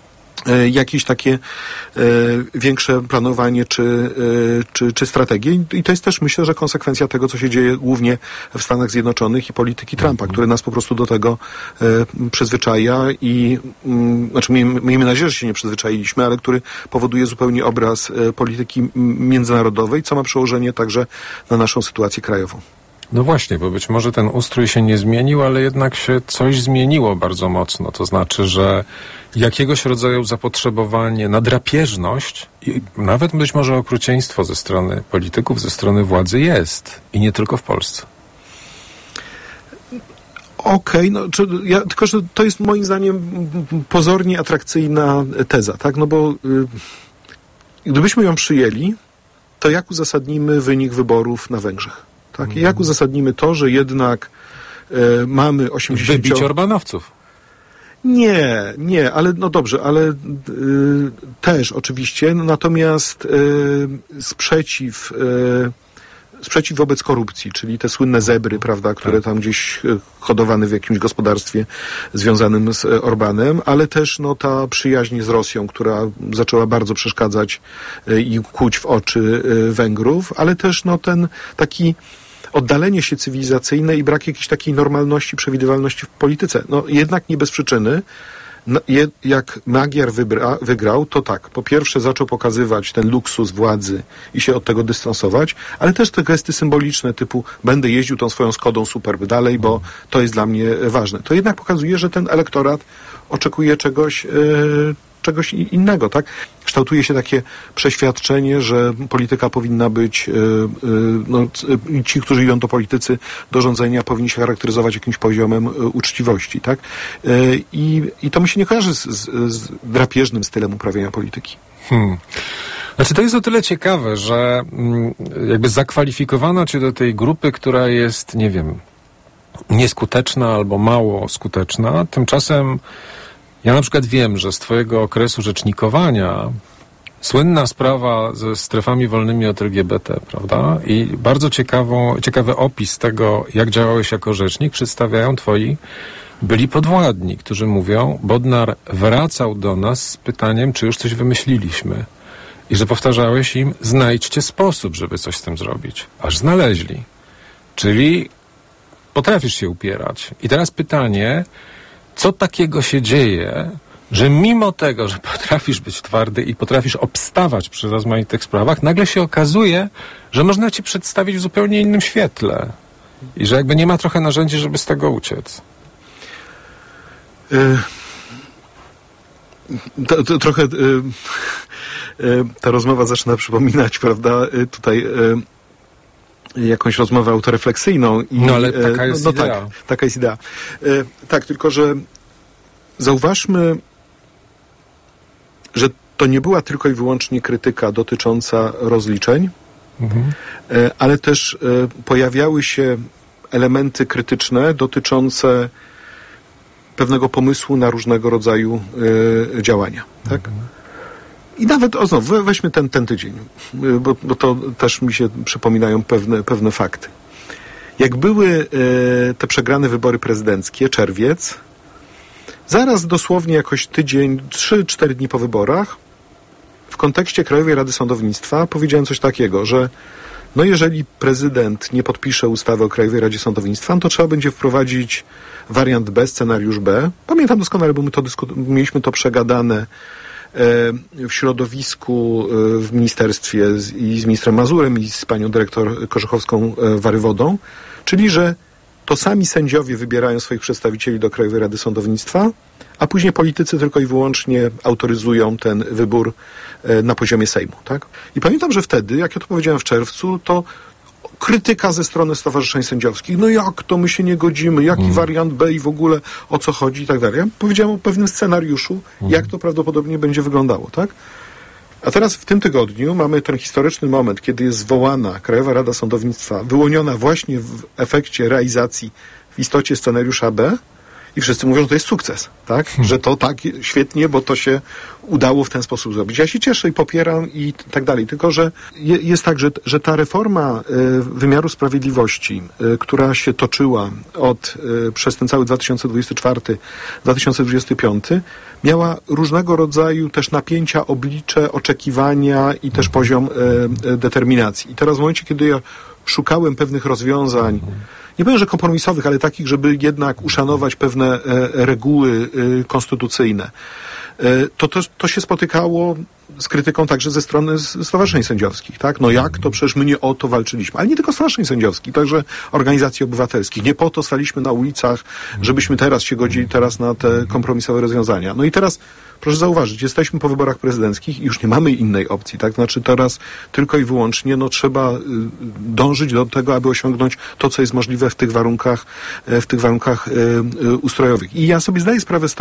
jakieś takie e, większe planowanie czy, e, czy, czy strategie. I to jest też, myślę, że konsekwencja tego, co się dzieje głównie w Stanach Zjednoczonych i polityki Trumpa, mm. który nas po prostu do tego e, przyzwyczaja i m, znaczy miejmy, miejmy nadzieję, że się nie przyzwyczailiśmy, ale który powoduje zupełnie obraz e, polityki międzynarodowej, co ma przełożenie także na naszą sytuację krajową. No właśnie, bo być może ten ustrój się nie zmienił, ale jednak się coś zmieniło bardzo mocno. To znaczy, że jakiegoś rodzaju zapotrzebowanie na drapieżność i nawet być może okrucieństwo ze strony polityków, ze strony władzy jest. I nie tylko w Polsce. Okej, okay, no, czy, ja, tylko że to jest moim zdaniem pozornie atrakcyjna teza, tak? No bo y, gdybyśmy ją przyjęli, to jak uzasadnimy wynik wyborów na Węgrzech? Tak? I jak uzasadnimy to, że jednak e, mamy osiemdziesiąt... Wybić Orbanowców. Nie, nie, ale no dobrze, ale y, też oczywiście, no, natomiast y, sprzeciw, y, sprzeciw wobec korupcji, czyli te słynne zebry, prawda, które tam gdzieś hodowane w jakimś gospodarstwie związanym z Orbanem, ale też no ta przyjaźń z Rosją, która zaczęła bardzo przeszkadzać y, i kłuć w oczy y, Węgrów, ale też no ten taki oddalenie się cywilizacyjne i brak jakiejś takiej normalności, przewidywalności w polityce. No jednak nie bez przyczyny. No, je, jak Magyar wybra, wygrał, to tak, po pierwsze zaczął pokazywać ten luksus władzy i się od tego dystansować, ale też te gesty symboliczne typu będę jeździł tą swoją Skodą Superb dalej, bo to jest dla mnie ważne. To jednak pokazuje, że ten elektorat oczekuje czegoś, yy, czegoś innego, tak? Kształtuje się takie przeświadczenie, że polityka powinna być, yy, yy, no, yy, ci, którzy idą do politycy, do rządzenia, powinni się charakteryzować jakimś poziomem yy, uczciwości, tak? Yy, i, I to mi się nie kojarzy z, z, z drapieżnym stylem uprawiania polityki. Hmm. Znaczy to jest o tyle ciekawe, że mm, jakby zakwalifikowano cię do tej grupy, która jest, nie wiem, nieskuteczna albo mało skuteczna, tymczasem ja na przykład wiem, że z twojego okresu rzecznikowania słynna sprawa ze strefami wolnymi od L G B T, prawda? I bardzo ciekawą, ciekawy opis tego, jak działałeś jako rzecznik, przedstawiają twoi byli podwładni, którzy mówią, Bodnar wracał do nas z pytaniem, czy już coś wymyśliliśmy. I że powtarzałeś im, znajdźcie sposób, żeby coś z tym zrobić. Aż znaleźli. Czyli potrafisz się upierać. I teraz pytanie, co takiego się dzieje, że mimo tego, że potrafisz być twardy i potrafisz obstawać przy rozmaitych sprawach, nagle się okazuje, że można cię przedstawić w zupełnie innym świetle. I że jakby nie ma trochę narzędzi, żeby z tego uciec. Y- to, to trochę y- y- ta rozmowa zaczyna przypominać, prawda, y- tutaj... Y- jakąś rozmowę autorefleksyjną. I, no ale taka jest no, no idea. Tak, taka jest idea. E, tak, tylko że zauważmy, że to nie była tylko i wyłącznie krytyka dotycząca rozliczeń, mhm. e, ale też e, pojawiały się elementy krytyczne dotyczące pewnego pomysłu na różnego rodzaju e, działania. Tak? Mhm. I nawet, o znowu, weźmy ten, ten tydzień, bo, bo to też mi się przypominają pewne, pewne fakty. Jak były e, te przegrane wybory prezydenckie, czerwiec, zaraz dosłownie jakoś tydzień, trzy, cztery dni po wyborach, w kontekście Krajowej Rady Sądownictwa powiedziałem coś takiego, że no jeżeli prezydent nie podpisze ustawy o Krajowej Radzie Sądownictwa, no to trzeba będzie wprowadzić wariant B, scenariusz B. Pamiętam doskonale, bo my to dysku- mieliśmy to przegadane w środowisku, w ministerstwie z, i z ministrem Mazurem i z panią dyrektor Korzechowską-Warywodą, czyli że to sami sędziowie wybierają swoich przedstawicieli do Krajowej Rady Sądownictwa, a później politycy tylko i wyłącznie autoryzują ten wybór na poziomie Sejmu. Tak? I pamiętam, że wtedy, jak ja to powiedziałem w czerwcu, to krytyka ze strony stowarzyszeń sędziowskich. No jak to my się nie godzimy? Jaki mm. wariant B i w ogóle o co chodzi i tak dalej. Ja powiedziałem o pewnym scenariuszu, mm. jak to prawdopodobnie będzie wyglądało, tak? A teraz w tym tygodniu mamy ten historyczny moment, kiedy jest zwołana Krajowa Rada Sądownictwa, wyłoniona właśnie w efekcie realizacji w istocie scenariusza B I wszyscy mówią, że to jest sukces, tak? Hmm. Że to tak świetnie, bo to się udało w ten sposób zrobić. Ja się cieszę i popieram i tak dalej. Tylko, że je, jest tak, że, że ta reforma y, wymiaru sprawiedliwości, y, która się toczyła od, y, przez ten cały dwa tysiące dwudziesty czwarty dwa tysiące dwudziesty piąty, miała różnego rodzaju też napięcia, oblicze, oczekiwania i też poziom y, y, determinacji. I teraz w momencie, kiedy ja szukałem pewnych rozwiązań, nie powiem, że kompromisowych, ale takich, żeby jednak uszanować pewne e, reguły e, konstytucyjne. E, to, to, to się spotykało z krytyką także ze strony stowarzyszeń sędziowskich, tak? No jak? To przecież my nie o to walczyliśmy. Ale nie tylko stowarzyszeń sędziowskich, także organizacji obywatelskich. Nie po to staliśmy na ulicach, żebyśmy teraz się godzili teraz na te kompromisowe rozwiązania. No i teraz, proszę zauważyć, jesteśmy po wyborach prezydenckich i już nie mamy innej opcji, tak? Znaczy teraz tylko i wyłącznie, no trzeba y, dążyć do tego, aby osiągnąć to, co jest możliwe w tych warunkach, w tych warunkach y, y, ustrojowych. I ja sobie zdaję sprawę z tego,